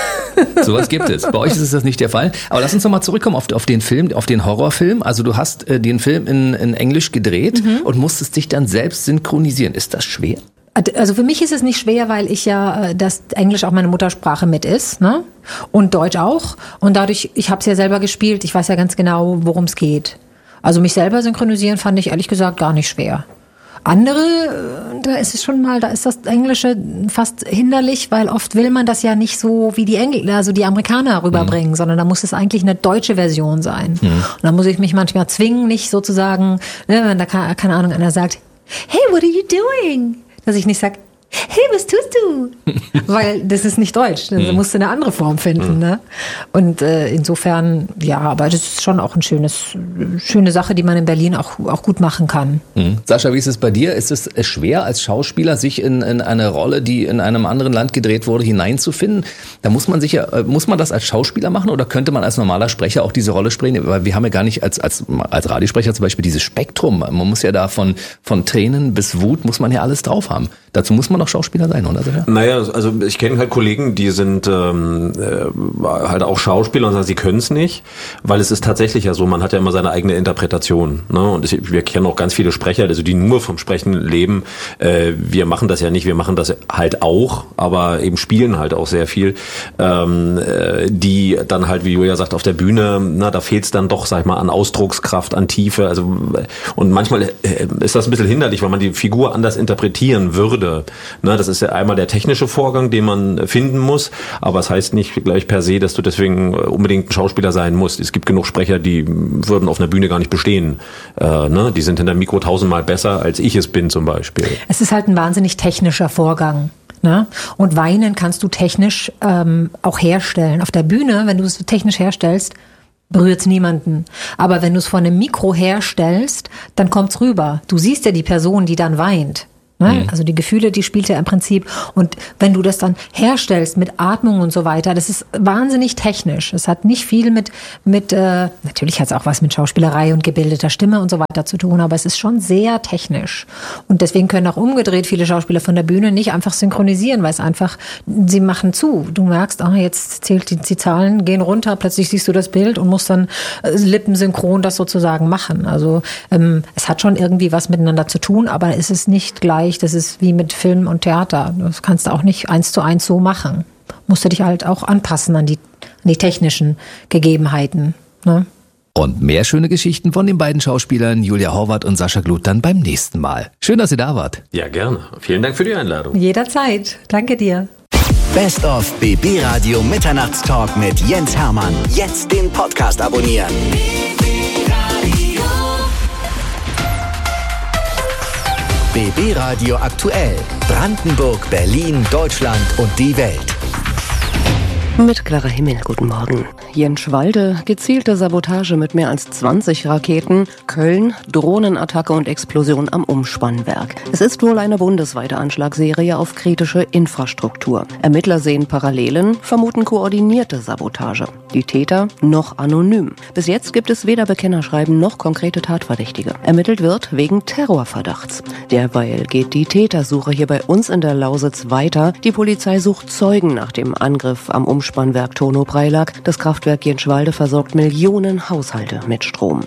B: Sowas gibt es. Bei euch ist das nicht der Fall. Aber lass uns noch mal zurückkommen auf, auf den Film, auf den Horrorfilm. Also du hast äh, den Film in, in Englisch gedreht mhm. und musstest dich dann selbst synchronisieren. Ist das schwer?
J: Also für mich ist es nicht schwer, weil ich ja, dass Englisch auch meine Muttersprache mit ist, ne? Und Deutsch auch. Und dadurch, ich habe es ja selber gespielt, ich weiß ja ganz genau, worum es geht. Also mich selber synchronisieren fand ich ehrlich gesagt gar nicht schwer. Andere, da ist es schon mal, da ist das Englische fast hinderlich, weil oft will man das ja nicht so wie die Engl- also die Amerikaner rüberbringen, mhm. sondern da muss es eigentlich eine deutsche Version sein. Mhm. Und da muss ich mich manchmal zwingen, nicht sozusagen, ne, wenn da keine Ahnung einer sagt, hey, what are you doing? Dass ich nicht sage, hey, was tust du? Weil das ist nicht Deutsch, dann musst du eine andere Form finden. Ne? Und äh, insofern, ja, aber das ist schon auch eine schönes, schöne Sache, die man in Berlin auch, auch gut machen kann.
B: Mhm. Sascha, wie ist es bei dir? Ist es schwer als Schauspieler, sich in, in eine Rolle, die in einem anderen Land gedreht wurde, hineinzufinden? Da muss man sich ja, muss man das als Schauspieler machen oder könnte man als normaler Sprecher auch diese Rolle sprechen? Weil wir haben ja gar nicht als, als, als Radiosprecher zum Beispiel dieses Spektrum. Man muss ja da von, von Tränen bis Wut muss man ja alles drauf haben. Dazu muss man doch Schauspieler sein, oder?
K: Naja, also ich kenne halt Kollegen, die sind ähm, äh, halt auch Schauspieler und sagen, sie können es nicht, weil es ist tatsächlich ja so, man hat ja immer seine eigene Interpretation. Ne? Und ich, wir kennen auch ganz viele Sprecher, also die nur vom Sprechen leben. Äh, wir machen das ja nicht, wir machen das halt auch, aber eben spielen halt auch sehr viel. Ähm, äh, die dann halt, wie Julia sagt, auf der Bühne, na, da fehlt es dann doch, sag ich mal, an Ausdruckskraft, an Tiefe. Also und manchmal äh, ist das ein bisschen hinderlich, weil man die Figur anders interpretieren würde. Ne, das ist ja einmal der technische Vorgang, den man finden muss, aber es heißt nicht gleich per se, dass du deswegen unbedingt ein Schauspieler sein musst. Es gibt genug Sprecher, die würden auf einer Bühne gar nicht bestehen. Äh, ne? Die sind hinter dem Mikro tausendmal besser, als ich es bin zum Beispiel.
J: Es ist halt ein wahnsinnig technischer Vorgang. Ne? Und weinen kannst du technisch ähm, auch herstellen. Auf der Bühne, wenn du es technisch herstellst, berührt es niemanden. Aber wenn du es von einem Mikro herstellst, dann kommt's rüber. Du siehst ja die Person, die dann weint. Ne? Mhm. Also die Gefühle, die spielt er im Prinzip. Und wenn du das dann herstellst mit Atmung und so weiter, das ist wahnsinnig technisch. Es hat nicht viel mit, mit äh, natürlich hat es auch was mit Schauspielerei und gebildeter Stimme und so weiter zu tun, aber es ist schon sehr technisch. Und deswegen können auch umgedreht viele Schauspieler von der Bühne nicht einfach synchronisieren, weil es einfach, sie machen zu. Du merkst, ah, jetzt zählt die, die Zahlen gehen runter, plötzlich siehst du das Bild und musst dann äh, lippensynchron das sozusagen machen. Also ähm, es hat schon irgendwie was miteinander zu tun, aber es ist nicht gleich. Das ist wie mit Film und Theater. Das kannst du auch nicht eins zu eins so machen. Musst du dich halt auch anpassen an die, an die technischen Gegebenheiten. Ne?
B: Und mehr schöne Geschichten von den beiden Schauspielern Julia Horvath und Sascha Gluth dann beim nächsten Mal. Schön, dass ihr da wart.
K: Ja, gerne. Vielen Dank für die Einladung.
J: Jederzeit. Danke dir.
C: Best of B B Radio Mitternachtstalk mit Jens Hermann. Jetzt den Podcast abonnieren. B B Radio aktuell. Brandenburg, Berlin, Deutschland und die Welt.
L: Mit Clara Himmel, guten Morgen. Jenschwalde, gezielte Sabotage mit mehr als zwanzig Raketen. Köln, Drohnenattacke und Explosion am Umspannwerk. Es ist wohl eine bundesweite Anschlagsserie auf kritische Infrastruktur. Ermittler sehen Parallelen, vermuten koordinierte Sabotage. Die Täter noch anonym. Bis jetzt gibt es weder Bekennerschreiben noch konkrete Tatverdächtige. Ermittelt wird wegen Terrorverdachts. Derweil geht die Tätersuche hier bei uns in der Lausitz weiter. Die Polizei sucht Zeugen nach dem Angriff am Umspannwerk Tono-Preilack. Das Kraftwerk Jenschwalde versorgt Millionen Haushalte mit Strom.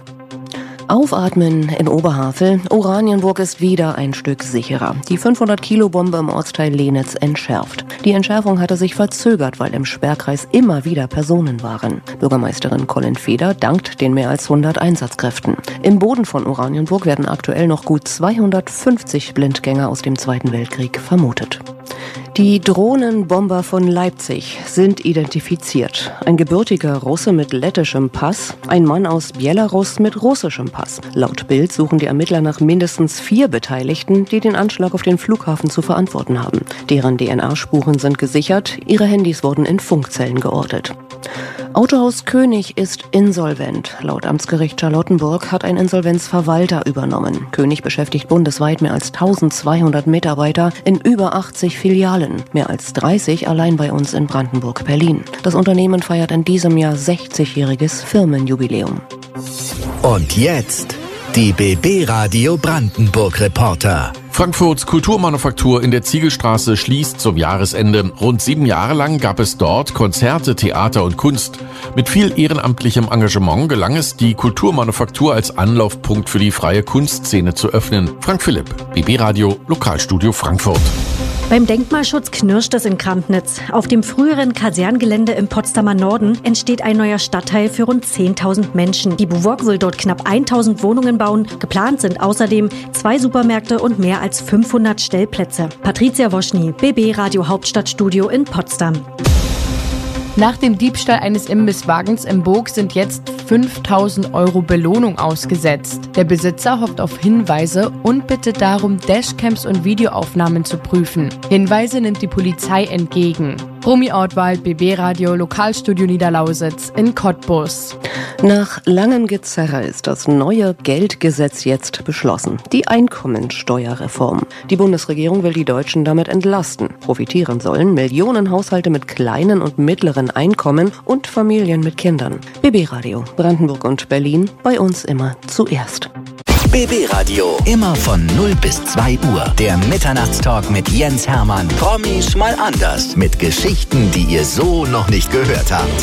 L: Aufatmen in Oberhavel. Oranienburg ist wieder ein Stück sicherer. Die fünfhundert-Kilo-Bombe im Ortsteil Lehnitz entschärft. Die Entschärfung hatte sich verzögert, weil im Sperrkreis immer wieder Personen waren. Bürgermeisterin Colin Feder dankt den mehr als hundert Einsatzkräften. Im Boden von Oranienburg werden aktuell noch gut zweihundertfünfzig Blindgänger aus dem Zweiten Weltkrieg vermutet. Die Drohnenbomber von Leipzig sind identifiziert. Ein gebürtiger Russe mit lettischem Pass, ein Mann aus Belarus mit russischem Pass. Laut Bild suchen die Ermittler nach mindestens vier Beteiligten, die den Anschlag auf den Flughafen zu verantworten haben. Deren D N A-Spuren sind gesichert, ihre Handys wurden in Funkzellen geortet. Autohaus König ist insolvent. Laut Amtsgericht Charlottenburg hat ein Insolvenzverwalter übernommen. König beschäftigt bundesweit mehr als eintausendzweihundert Mitarbeiter in über achtzig Filialen. Mehr als dreißig allein bei uns in Brandenburg-Berlin. Das Unternehmen feiert in diesem Jahr sechzigjähriges Firmenjubiläum.
C: Und jetzt die B B Radio Brandenburg Reporter.
M: Frankfurts Kulturmanufaktur in der Ziegelstraße schließt zum Jahresende. Rund sieben Jahre lang gab es dort Konzerte, Theater und Kunst. Mit viel ehrenamtlichem Engagement gelang es, die Kulturmanufaktur als Anlaufpunkt für die freie Kunstszene zu öffnen. Frank Philipp, B B Radio, Lokalstudio Frankfurt.
N: Beim Denkmalschutz knirscht es in Krampnitz. Auf dem früheren Kaserngelände im Potsdamer Norden entsteht ein neuer Stadtteil für rund zehntausend Menschen. Die BUWOG will dort knapp tausend Wohnungen bauen. Geplant sind außerdem zwei Supermärkte und mehr als fünfhundert Stellplätze. Patricia Woschny, B B Radio Hauptstadtstudio in Potsdam.
O: Nach dem Diebstahl eines Imbisswagens im Burg sind jetzt fünftausend Euro Belohnung ausgesetzt. Der Besitzer hofft auf Hinweise und bittet darum, Dashcams und Videoaufnahmen zu prüfen. Hinweise nimmt die Polizei entgegen. Romy Ortwald, B B-Radio, Lokalstudio Niederlausitz in Cottbus.
L: Nach langem Gezerre ist das neue Geldgesetz jetzt beschlossen. Die Einkommensteuerreform. Die Bundesregierung will die Deutschen damit entlasten. Profitieren sollen Millionenhaushalte mit kleinen und mittleren Einkommen und Familien mit Kindern. B B-Radio, Brandenburg und Berlin, bei uns immer zuerst.
C: B B-Radio, immer von null bis zwei Uhr. Der Mitternachtstalk mit Jens Hermann. Promis mal anders. Mit Geschichten, die ihr so noch nicht gehört habt.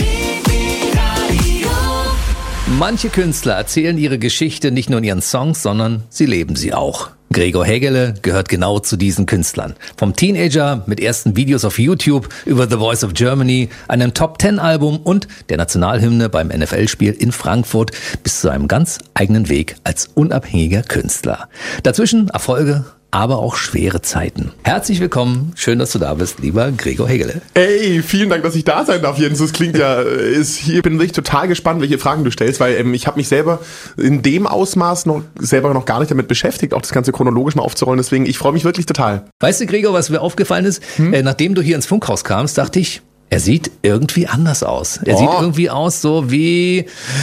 B: Manche Künstler erzählen ihre Geschichte nicht nur in ihren Songs, sondern sie leben sie auch. Gregor Hegele gehört genau zu diesen Künstlern. Vom Teenager mit ersten Videos auf YouTube über The Voice of Germany, einem Top Ten Album und der Nationalhymne beim N F L-Spiel in Frankfurt bis zu einem ganz eigenen Weg als unabhängiger Künstler. Dazwischen Erfolge, aber auch schwere Zeiten. Herzlich willkommen, schön, dass du da bist, lieber Gregor Hegele.
P: Ey, vielen Dank, dass ich da sein darf, Jens. Das klingt ja, ist, hier bin ich total gespannt, welche Fragen du stellst, weil ähm, ich habe mich selber in dem Ausmaß noch selber noch gar nicht damit beschäftigt, auch das Ganze chronologisch mal aufzurollen. Deswegen, ich freue mich wirklich total.
B: Weißt du, Gregor, was mir aufgefallen ist? Hm? Äh, nachdem du hier ins Funkhaus kamst, dachte ich, er sieht irgendwie anders aus. Er oh. sieht irgendwie aus so wie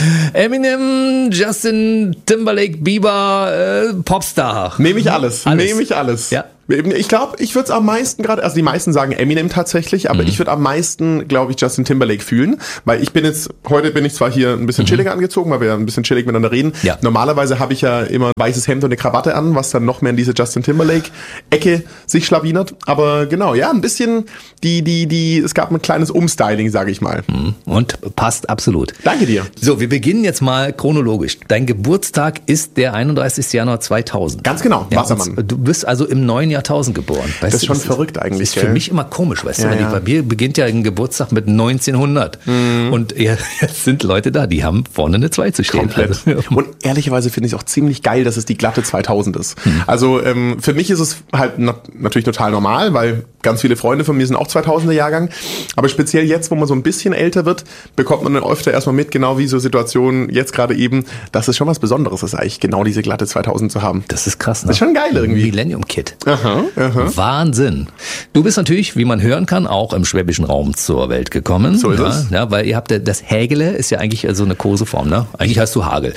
B: Eminem, Justin Timberlake, Bieber, äh, Popstar.
P: Nehme ich alles. alles. Nehme ich alles.
B: Ja.
P: Ich glaube, ich würde es am meisten gerade, also die meisten sagen Eminem tatsächlich, aber mhm. ich würde am meisten, glaube ich, Justin Timberlake fühlen, weil ich bin jetzt, heute bin ich zwar hier ein bisschen mhm. chilliger angezogen, weil wir ein bisschen chillig miteinander reden. Ja. Normalerweise habe ich ja immer ein weißes Hemd und eine Krawatte an, was dann noch mehr in diese Justin Timberlake-Ecke sich schlawinert. Aber genau, ja, ein bisschen die, die, die, es gab ein kleines Umstyling, sage ich mal.
B: Und passt absolut.
P: Danke dir.
B: So, wir beginnen jetzt mal chronologisch. Dein Geburtstag ist der einunddreißigsten Januar zweitausend.
P: Ganz genau,
B: ja,
P: Wassermann.
B: Du bist also im neuen Jahrtausend geboren. Weißt
P: das ist
B: du,
P: schon
B: das
P: verrückt eigentlich.
B: Das ist für mich immer komisch, weißt
P: ja,
B: du, weil
P: ja.
B: bei mir beginnt ja ein Geburtstag mit neunzehnhundert. Mhm. Und ja, jetzt sind Leute da, die haben vorne eine zwei zu stehen.
P: Komplett. Also, und ehrlicherweise finde ich es auch ziemlich geil, dass es die glatte zweitausend ist. Mhm. Also ähm, für mich ist es halt na- natürlich total normal, weil ganz viele Freunde von mir sind auch zweitausender Jahrgang. Aber speziell jetzt, wo man so ein bisschen älter wird, bekommt man dann öfter erstmal mit, genau wie so Situationen jetzt gerade eben, dass es schon was Besonderes ist, eigentlich genau diese glatte zweitausend zu haben.
B: Das ist krass, ne?
P: Das ist schon geil irgendwie.
B: Millennium Kid.
P: Aha, aha.
B: Wahnsinn. Du bist natürlich, wie man hören kann, auch im schwäbischen Raum zur Welt gekommen.
P: So ist
B: ja,
P: es.
B: Ja, weil ihr habt ja, das Hägele ist ja eigentlich so eine Koseform, ne? Eigentlich heißt du Hagel.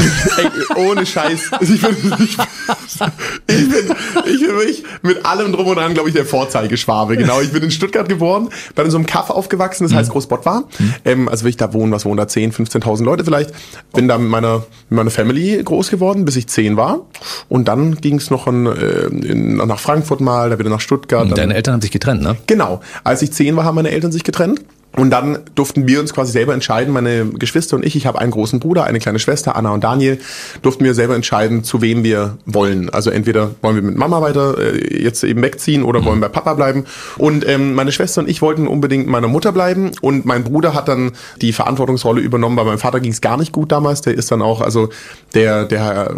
P: Ey, ohne Scheiß. Ich bin, ich, bin, ich bin, ich bin wirklich mit allem drum und dran, glaube ich, der Vorzeigeschwabe. Genau, ich bin in Stuttgart geboren, bin in so einem Kaff aufgewachsen, das heißt Großbottwar. Mhm. Ähm, also will ich da wohnen, was wohnen da? zehn, fünfzehntausend Leute vielleicht. Bin da mit meiner, mit meiner Family groß geworden, bis ich zehn war. Und dann ging es noch in, in, nach Frankfurt mal, da wieder nach Stuttgart.
B: Deine Eltern haben sich getrennt, ne?
P: Genau. Als ich zehn war, haben meine Eltern sich getrennt. Und dann durften wir uns quasi selber entscheiden, meine Geschwister und ich, ich habe einen großen Bruder, eine kleine Schwester, Anna und Daniel, durften wir selber entscheiden, zu wem wir wollen. Also entweder wollen wir mit Mama weiter äh, jetzt eben wegziehen oder mhm. wollen bei Papa bleiben. Und ähm, meine Schwester und ich wollten unbedingt mit meiner Mutter bleiben. Und mein Bruder hat dann die Verantwortungsrolle übernommen. Bei meinem Vater ging es gar nicht gut damals. Der ist dann auch, also der, der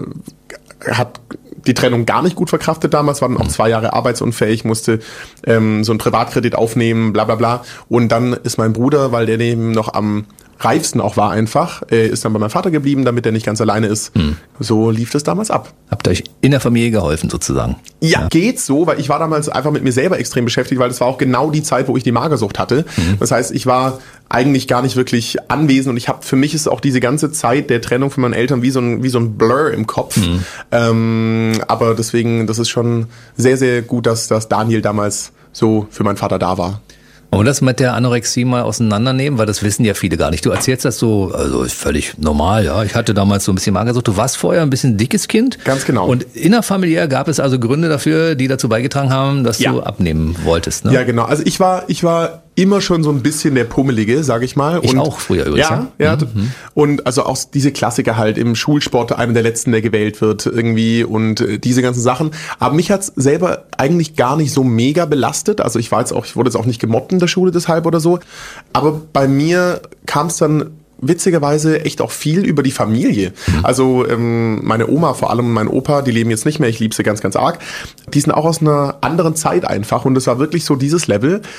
P: hat die Trennung gar nicht gut verkraftet damals, war dann auch zwei Jahre arbeitsunfähig, musste ähm, so einen Privatkredit aufnehmen, bla bla bla. Und dann ist mein Bruder, weil der eben noch am reifsten auch war einfach, äh, ist dann bei meinem Vater geblieben, damit er nicht ganz alleine ist. Hm. So lief das damals ab.
B: Habt ihr euch in der Familie geholfen sozusagen?
P: Ja, ja, geht so, weil ich war damals einfach mit mir selber extrem beschäftigt, weil das war auch genau die Zeit, wo ich die Magersucht hatte. Mhm. Das heißt, ich war eigentlich gar nicht wirklich anwesend und ich habe, für mich ist auch diese ganze Zeit der Trennung von meinen Eltern wie so ein, wie so ein Blur im Kopf. Mhm. Ähm, aber deswegen, das ist schon sehr, sehr gut, dass, dass Daniel damals so für meinen Vater da war.
B: Und das mit der Anorexie mal auseinandernehmen, weil das wissen ja viele gar nicht. Du erzählst das so, also ist völlig normal, ja. Ich hatte damals so ein bisschen Magersucht. Du warst vorher ein bisschen dickes Kind.
P: Ganz genau.
B: Und innerfamiliär gab es also Gründe dafür, die dazu beigetragen haben, dass ja. du abnehmen wolltest, ne?
P: Ja, genau. Also ich war, ich war immer schon so ein bisschen der Pummelige, sag ich mal.
B: Ich
P: und
B: auch früher übrigens.
P: Ja, ja. Mhm. Und also auch diese Klassiker halt im Schulsport, einer der letzten, der gewählt wird irgendwie und äh, diese ganzen Sachen. Aber mich hat's selber eigentlich gar nicht so mega belastet. Also ich war jetzt auch, ich wurde jetzt auch nicht gemobbt in der Schule deshalb oder so. Aber bei mir kam's dann witzigerweise echt auch viel über die Familie. Mhm. Also ähm, meine Oma vor allem und mein Opa, die leben jetzt nicht mehr, ich liebe sie ganz, ganz arg. Die sind auch aus einer anderen Zeit einfach und es war wirklich so dieses Level.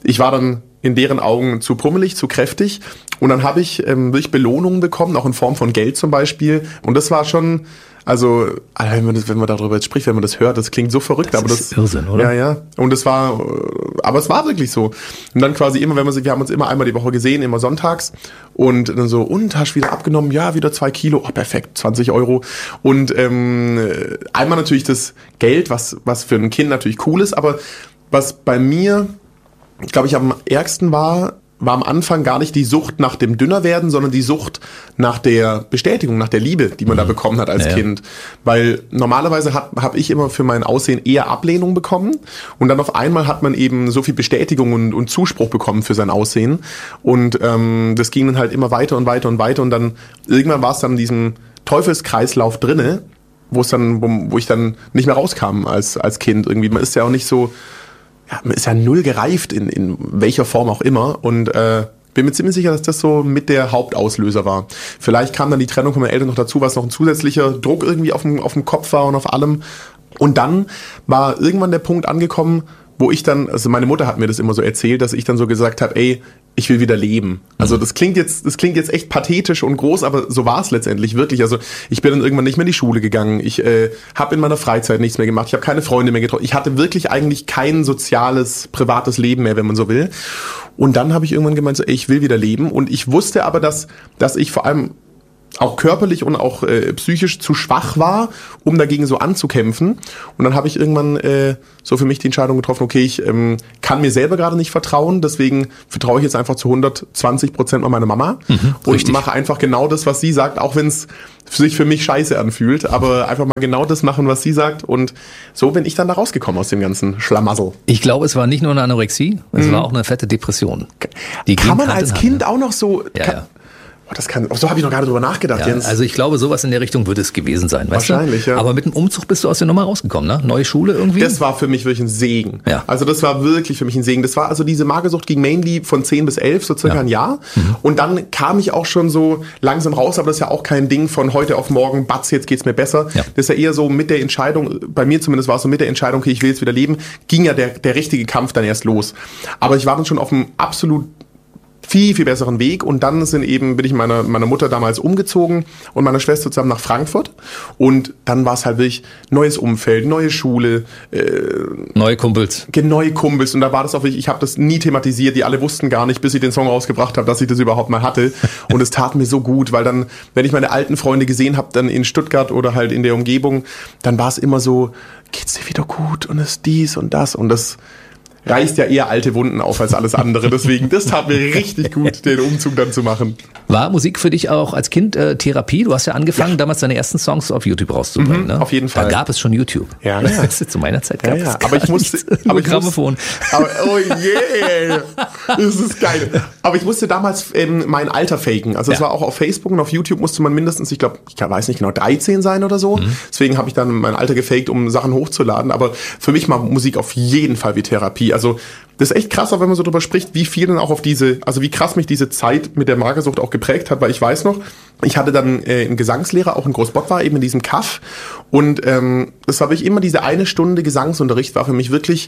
P: ich war dann in deren Augen zu pummelig, zu kräftig. Und dann habe ich ähm, wirklich Belohnungen bekommen, auch in Form von Geld zum Beispiel. Und das war schon, also wenn man, das, wenn man darüber jetzt spricht, wenn man das hört, das klingt so verrückt.
B: Das
P: aber
B: ist
P: das
B: Irrsinn, oder?
P: Ja, ja. Und es war, aber es war wirklich so. Und dann quasi immer, wenn man sich, wir haben uns immer einmal die Woche gesehen, immer sonntags. Und dann so, und hast wieder abgenommen? Ja, wieder zwei Kilo. Oh, perfekt, zwanzig Euro. Und ähm, einmal natürlich das Geld, was, was für ein Kind natürlich cool ist. Aber was bei mir, glaube ich, am ärgsten war, war am Anfang gar nicht die Sucht nach dem Dünnerwerden, sondern die Sucht nach der Bestätigung, nach der Liebe, die man mhm. da bekommen hat als ja. Kind. Weil normalerweise habe ich immer für mein Aussehen eher Ablehnung bekommen und dann auf einmal hat man eben so viel Bestätigung und, und Zuspruch bekommen für sein Aussehen und ähm, das ging dann halt immer weiter und weiter und weiter und dann irgendwann war es dann in diesem Teufelskreislauf drinne, wo es dann, wo, wo ich dann nicht mehr rauskam als, als Kind irgendwie. Man ist ja auch nicht so, ja, man ist ja null gereift in, in welcher Form auch immer und äh, bin mir ziemlich sicher, dass das so mit der Hauptauslöser war. Vielleicht kam dann die Trennung von meinen Eltern noch dazu, was noch ein zusätzlicher Druck irgendwie auf dem, auf dem Kopf war und auf allem. Und dann war irgendwann der Punkt angekommen, wo ich dann, also meine Mutter hat mir das immer so erzählt, dass ich dann so gesagt habe, ey, ich will wieder leben. Also das klingt jetzt, das klingt jetzt echt pathetisch und groß, aber so war es letztendlich wirklich. Also ich bin dann irgendwann nicht mehr in die Schule gegangen. Ich äh, habe in meiner Freizeit nichts mehr gemacht. Ich habe keine Freunde mehr getroffen. Ich hatte wirklich eigentlich kein soziales, privates Leben mehr, wenn man so will. Und dann habe ich irgendwann gemeint, so, ey, ich will wieder leben. Und ich wusste aber, dass, dass ich vor allem auch körperlich und auch äh, psychisch zu schwach war, um dagegen so anzukämpfen. Und dann habe ich irgendwann äh, so für mich die Entscheidung getroffen, okay, ich ähm, kann mir selber gerade nicht vertrauen, deswegen vertraue ich jetzt einfach zu hundertzwanzig Prozent an meine Mama mhm, und richtig. Mache einfach genau das, was sie sagt, auch wenn es sich für mich scheiße anfühlt, aber einfach mal genau das machen, was sie sagt und so bin ich dann da rausgekommen aus dem ganzen Schlamassel.
B: Ich glaube, es war nicht nur eine Anorexie, es mhm. war auch eine fette Depression.
P: Die kann man als Kind ne? auch noch so...
B: Ja,
P: kann,
B: ja.
P: Oh, das kann, so habe ich noch gar nicht drüber nachgedacht,
B: ja,
P: Jens.
B: Also ich glaube, sowas in der Richtung würde es gewesen sein. Weißt
P: Wahrscheinlich,
B: du?
P: ja.
B: Aber mit dem Umzug bist du aus der Nummer rausgekommen, ne? Neue Schule irgendwie?
P: Das war für mich wirklich ein Segen.
B: Ja.
P: Also das war wirklich für mich ein Segen. Das war also diese Magersucht ging mainly von zehn bis elf, so circa ja. ein Jahr. Mhm. Und dann kam ich auch schon so langsam raus, aber das ist ja auch kein Ding von heute auf morgen, batz, jetzt geht's mir besser. Ja. Das ist ja eher so mit der Entscheidung, bei mir zumindest war es so mit der Entscheidung, okay, ich will jetzt wieder leben, ging ja der, der richtige Kampf dann erst los. Aber ich war dann schon auf einem absolut viel, viel besseren Weg und dann sind eben, bin ich meiner, meiner Mutter damals umgezogen und meiner Schwester zusammen nach Frankfurt und dann war es halt wirklich neues Umfeld, neue Schule. Äh,
B: neue Kumpels.
P: Neue Kumpels und da war das auch wirklich, ich habe das nie thematisiert, die alle wussten gar nicht, bis ich den Song rausgebracht habe, dass ich das überhaupt mal hatte und es tat mir so gut, weil dann, wenn ich meine alten Freunde gesehen habe, dann in Stuttgart oder halt in der Umgebung, dann war es immer so, geht's dir wieder gut und ist dies und das und das reißt ja eher alte Wunden auf als alles andere. Deswegen, das tat mir richtig gut, den Umzug dann zu machen.
B: War Musik für dich auch als Kind äh, Therapie? Du hast ja angefangen, ja. damals deine ersten Songs auf YouTube rauszubringen.
P: Mhm,
B: ne?
P: Auf jeden Fall.
B: Da gab es schon YouTube.
P: Ja, ja.
B: Das ist zu meiner Zeit gab
P: ja, ja.
B: es
P: aber ich musste,
B: nichts,
P: aber ich
B: Grammophon.
P: Musste, aber, oh yeah, das ist geil. Aber ich musste damals ähm, mein Alter faken. Also es ja. war auch auf Facebook und auf YouTube musste man mindestens, ich glaube, ich weiß nicht genau, dreizehn sein oder so. Mhm. Deswegen habe ich dann mein Alter gefaked, um Sachen hochzuladen. Aber für mich war Musik auf jeden Fall wie Therapie. Also das ist echt krass, auch wenn man so drüber spricht, wie viel dann auch auf diese, also wie krass mich diese Zeit mit der Magersucht auch geprägt hat, weil ich weiß noch, ich hatte dann äh, einen Gesangslehrer, auch in Großbock war, eben in diesem Kaff und ähm, das war wirklich immer diese eine Stunde Gesangsunterricht, war für mich wirklich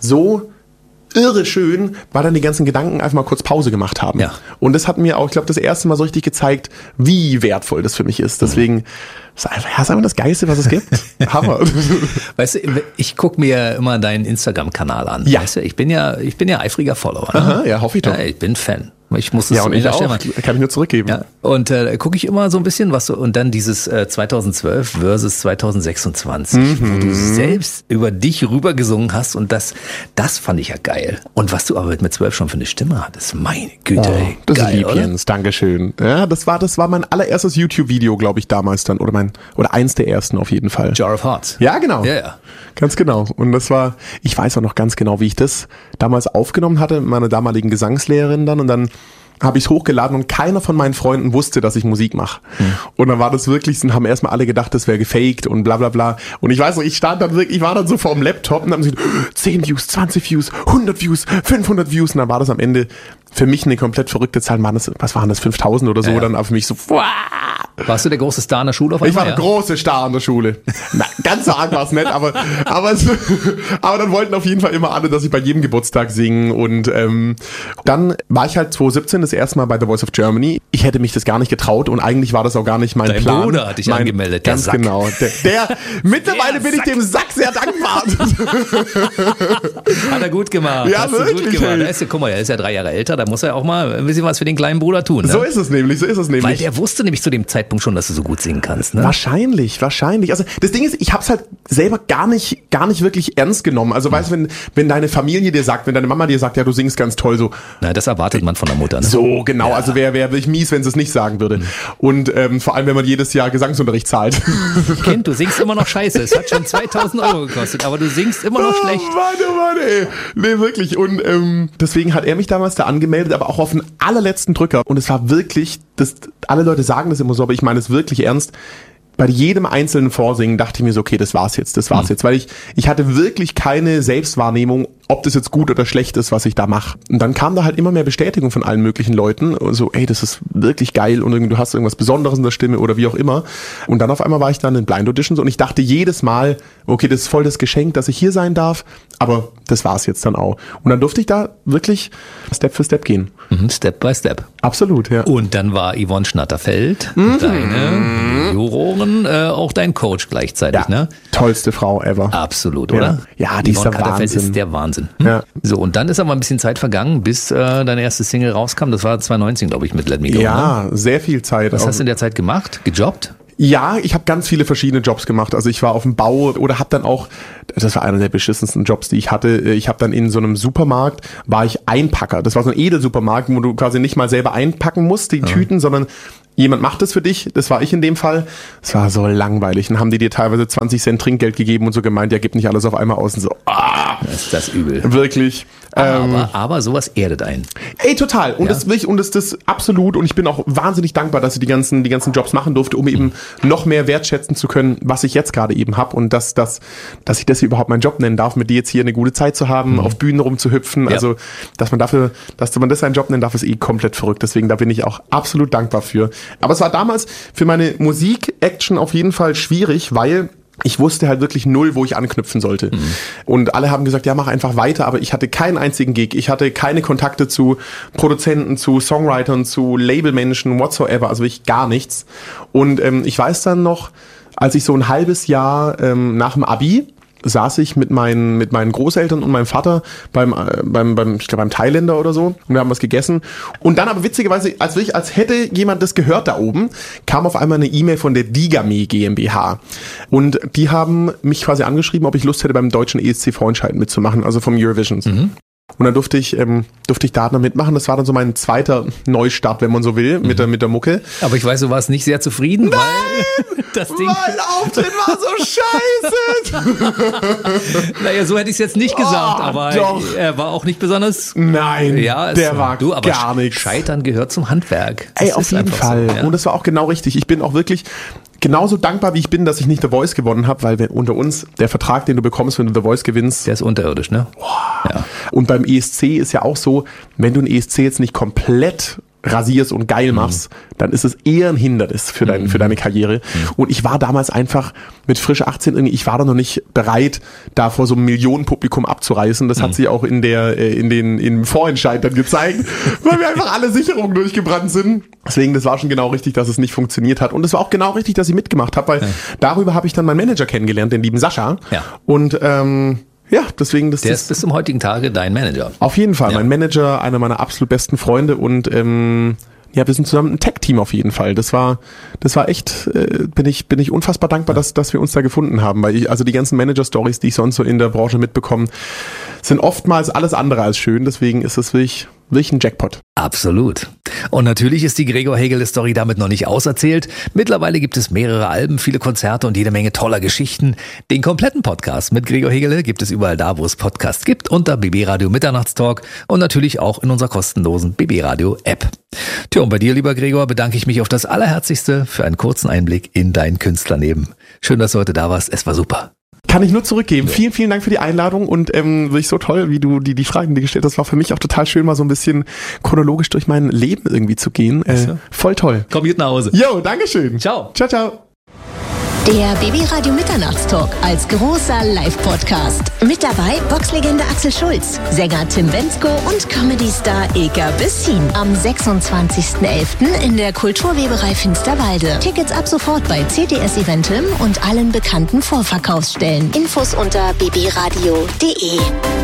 P: so irre schön, weil dann die ganzen Gedanken einfach mal kurz Pause gemacht haben.
B: Ja.
P: Und das hat mir auch, ich glaube, das erste Mal so richtig gezeigt, wie wertvoll das für mich ist. Deswegen, das ist einfach, ja, das ist einfach das Geilste, was es gibt. Hammer.
B: Weißt du, ich gucke mir immer deinen Instagram-Kanal an.
P: Ja.
B: Weißt du, ich bin ja, ich bin ja eifriger Follower. Ne?
P: Aha, ja, hoffe ich doch.
B: Ja, ich bin Fan. Ich muss es
P: ja, und ich auch. Kann ich nur zurückgeben.
B: Ja. Und äh, gucke ich immer so ein bisschen, was so, und dann dieses äh, zweitausendzwölf versus zweitausendsechsundzwanzig, mhm. wo du selbst über dich rübergesungen hast und das, das fand ich ja geil. Und was du aber mit zwölf schon für eine Stimme hattest, meine Güte, oh, ey.
P: Das
B: geil,
P: ist lieb,
B: oder?
P: Jens, Dankeschön. Ja, das war, das war mein allererstes YouTube-Video, glaube ich, damals dann, oder mein, oder eins der ersten auf jeden Fall.
B: Jar of Hearts.
P: Ja, genau.
B: Ja, ja.
P: Ganz genau. Und das war, ich weiß auch noch ganz genau, wie ich das damals aufgenommen hatte, mit meiner damaligen Gesangslehrerin dann und dann habe ich es hochgeladen und keiner von meinen Freunden wusste, dass ich Musik mache. Mhm. Und dann war das wirklich, haben erstmal alle gedacht, das wäre gefaked und bla bla bla. Und ich weiß noch, ich stand dann wirklich, ich war dann so vor dem Laptop und dann haben sie zehn Views, zwanzig Views, hundert Views, fünfhundert Views und dann war das am Ende für mich eine komplett verrückte Zahl. Waren das, was waren das, fünftausend oder so?
B: Ja, ja.
P: Dann aber für mich so, wow.
B: Warst du der große Star in der Schule auf
P: Ich war
B: einmal?
P: der
B: Ja?
P: große Star in der Schule. Na, ganz so arg war es nicht, aber, aber, es, aber dann wollten auf jeden Fall immer alle, dass ich bei jedem Geburtstag singe. Und ähm, dann war ich halt zwanzig siebzehn das erste Mal bei The Voice of Germany. Ich hätte mich das gar nicht getraut und eigentlich war das auch gar nicht mein
B: Dein
P: Plan.
B: Bruder hat dich
P: mein,
B: angemeldet, der
P: ganz
B: Sack.
P: genau. Der, der mittlerweile bin ich dem Sack sehr dankbar.
B: Hat er gut gemacht.
P: Ja,
B: Hast du
P: wirklich,
B: gut gemacht.
P: ey.
B: Er ist ja, guck mal, er ist ja drei Jahre älter, da muss er auch mal ein bisschen was für den kleinen Bruder tun. Ne?
P: So ist es nämlich, so ist es nämlich.
B: Weil der wusste nämlich zu dem Zeitpunkt schon, dass du so gut singen kannst. Ne?
P: Wahrscheinlich, wahrscheinlich. Also das Ding ist, ich hab's halt selber gar nicht, gar nicht wirklich ernst genommen. Also weißt du, wenn, wenn deine Familie dir sagt, wenn deine Mama dir sagt, ja, du singst ganz toll, so.
B: Na, das erwartet man von der Mutter. Ne?
P: So, genau.
B: Ja.
P: Also wäre wär wirklich mies, wenn sie es nicht sagen würde.
B: Mhm.
P: Und ähm, vor allem, wenn man jedes Jahr Gesangsunterricht zahlt.
B: Kind, du singst immer noch scheiße. Es hat schon zweitausend Euro gekostet, aber du singst immer noch
P: Oh,
B: schlecht.
P: Mann, oh Mann, ey. Nee, wirklich. Und ähm, deswegen hat er mich damals da angemeldet, aber auch auf den allerletzten Drücker. Und es war wirklich, das, alle Leute sagen das immer so, aber ich meine es wirklich ernst. Bei jedem einzelnen Vorsingen dachte ich mir so, okay, das war's jetzt, das war's
B: Mhm.
P: jetzt. Weil ich, ich hatte wirklich keine Selbstwahrnehmung, ob das jetzt gut oder schlecht ist, was ich da mache. Und dann kam da halt immer mehr Bestätigung von allen möglichen Leuten. Und so, ey, das ist wirklich geil und irgendwie, du hast irgendwas Besonderes in der Stimme oder wie auch immer. Und dann auf einmal war ich dann in Blind Auditions und ich dachte jedes Mal, okay, das ist voll das Geschenk, dass ich hier sein darf. Aber das war's jetzt dann auch. Und dann durfte ich da wirklich Step für Step gehen.
B: Mhm, Step by Step.
P: Absolut, ja.
B: Und dann war Yvonne Schnatterfeld,
P: Mhm.
B: deine Jurorin, äh, auch dein Coach gleichzeitig,
P: Ja,
B: ne?
P: tollste Frau ever.
B: Absolut,
P: Ja.
B: oder?
P: Ja, die ist
B: Yvonne
P: der
B: Schnatterfeld
P: Wahnsinn.
B: ist der Wahnsinn. Hm?
P: Ja.
B: So, und dann ist aber ein bisschen Zeit vergangen, bis äh, deine erste Single rauskam. Das war zwanzig neunzehn, glaube ich, mit Let Me Go.
P: Ja,
B: Ne?
P: sehr viel Zeit.
B: Was
P: Auch-
B: hast du in der Zeit gemacht? Gejobbt?
P: Ja, ich habe ganz viele verschiedene Jobs gemacht. Also ich war auf dem Bau oder habe dann auch, das war einer der beschissensten Jobs, die ich hatte. Ich habe dann in so einem Supermarkt, war ich Einpacker. Das war so ein Edelsupermarkt, wo du quasi nicht mal selber einpacken musst, die Tüten, sondern jemand macht das für dich. Das war ich in dem Fall. Es war so langweilig. Dann haben die dir teilweise zwanzig Cent Trinkgeld gegeben und so gemeint, ja, gib nicht alles auf einmal aus. Und so, ah,
B: Das ist das übel.
P: wirklich.
B: Aber,
P: Ähm,
B: aber sowas erdet einen.
P: Ey, total. Und
B: Ja.
P: das will ich, und das, das absolut. Und ich bin auch wahnsinnig dankbar, dass ich die ganzen, die ganzen Jobs machen durfte, um eben noch mehr wertschätzen zu können, was ich jetzt gerade eben habe. Und dass, dass, dass ich das hier überhaupt meinen Job nennen darf, mit dir jetzt hier eine gute Zeit zu haben, auf Bühnen rumzuhüpfen.
B: Ja.
P: Also, dass man dafür, dass man das seinen Job nennen darf, ist eh komplett verrückt. Deswegen, da bin ich auch absolut dankbar für. Aber es war damals für meine Musik-Action auf jeden Fall schwierig, weil ich wusste halt wirklich null, wo ich anknüpfen sollte. Mhm. Und alle haben gesagt, ja, mach einfach weiter, aber ich hatte keinen einzigen Gig. Ich hatte keine Kontakte zu Produzenten, zu Songwritern, zu Labelmenschen, whatsoever, also wirklich gar nichts. Und ähm, ich weiß dann noch, als ich so ein halbes Jahr ähm, nach dem Abi saß ich mit meinen mit meinen Großeltern und meinem Vater beim äh, beim beim ich glaube beim Thailänder oder so und wir haben was gegessen und dann aber witzigerweise als ich als hätte jemand das gehört da oben kam auf einmal eine E-Mail von der Digame GmbH und die haben mich quasi angeschrieben, ob ich Lust hätte beim deutschen E S C Vorentscheid mitzumachen, also vom Eurovisions. Mhm. Und dann durfte ich, ähm, durfte ich da dann mitmachen. Das war dann so mein zweiter Neustart, wenn man so will, mit der, mit der Mucke.
B: Aber ich weiß, du warst nicht sehr zufrieden, Nein, weil das Ding...
P: Mein Auftritt war so scheiße!
B: Naja, so hätte ich es jetzt nicht gesagt,
P: Oh,
B: aber
P: doch.
B: er war auch nicht besonders...
P: Nein,
B: ja, es,
P: der war
B: du, aber
P: gar nichts.
B: Scheitern gehört zum Handwerk. Das
P: Ey, auf
B: ist
P: jeden
B: einfach
P: Fall.
B: So, ja.
P: Und das war auch genau richtig. Ich bin auch wirklich genauso dankbar, wie ich bin, dass ich nicht The Voice gewonnen habe, weil wenn unter uns der Vertrag, den du bekommst, wenn du The Voice gewinnst,
B: der ist unterirdisch, ne?
P: Ja. Und beim E S C ist ja auch so, wenn du ein E S C jetzt nicht komplett rasierst und geil machst, mhm. dann ist es eher ein Hindernis für, dein, mhm. für deine Karriere. Mhm. Und ich war damals einfach mit frisch achtzehn irgendwie, ich war da noch nicht bereit, da vor so einem Millionenpublikum abzureißen. Das mhm. hat sich auch in der, in den, im Vorentscheid dann gezeigt, weil wir einfach alle Sicherungen durchgebrannt sind. Deswegen, das war schon genau richtig, dass es nicht funktioniert hat. Und es war auch genau richtig, dass ich mitgemacht habe, weil ja. darüber habe ich dann meinen Manager kennengelernt, den lieben Sascha.
B: Ja.
P: Und, ähm, ja, deswegen das
B: Der ist bis zum heutigen Tage dein Manager.
P: Auf jeden Fall,
B: ja.
P: mein Manager, einer meiner absolut besten Freunde und ähm, ja, wir sind zusammen ein Tag-Team auf jeden Fall. Das war, das war echt, äh, bin ich, bin ich unfassbar dankbar, ja. dass, dass wir uns da gefunden haben, weil ich, also die ganzen Manager-Stories, die ich sonst so in der Branche mitbekomme, sind oftmals alles andere als schön. Deswegen ist es wirklich, wirklich ein Jackpot.
B: Absolut. Und natürlich ist die Gregor Hegele-Story damit noch nicht auserzählt. Mittlerweile gibt es mehrere Alben, viele Konzerte und jede Menge toller Geschichten. Den kompletten Podcast mit Gregor Hegele gibt es überall da, wo es Podcasts gibt, unter B B Radio Mitternachtstalk und natürlich auch in unserer kostenlosen B B Radio App. Tja, und bei dir, lieber Gregor, bedanke ich mich auf das Allerherzigste für einen kurzen Einblick in dein Künstlerleben. Schön, dass du heute da warst. Es war super.
P: Kann ich nur zurückgeben. Ja. Vielen, vielen Dank für die Einladung und ähm, wirklich so toll, wie du die, die Fragen, die gestellt hast. Das war für mich auch total schön, mal so ein bisschen chronologisch durch mein Leben irgendwie zu gehen. Äh, ja. Voll toll.
B: Komm gut nach Hause.
P: Jo, Dankeschön.
B: Ciao.
P: Ciao, ciao.
I: Der Baby-Radio Mitternachtstalk als großer Live-Podcast. Mit dabei Boxlegende Axel Schulz, Sänger Tim Bendzko und Comedy-Star Eka Bessin. Am sechsundzwanzigsten elften in der Kulturweberei Finsterwalde. Tickets ab sofort bei C T S Eventim und allen bekannten Vorverkaufsstellen. Infos unter b b radio punkt d e.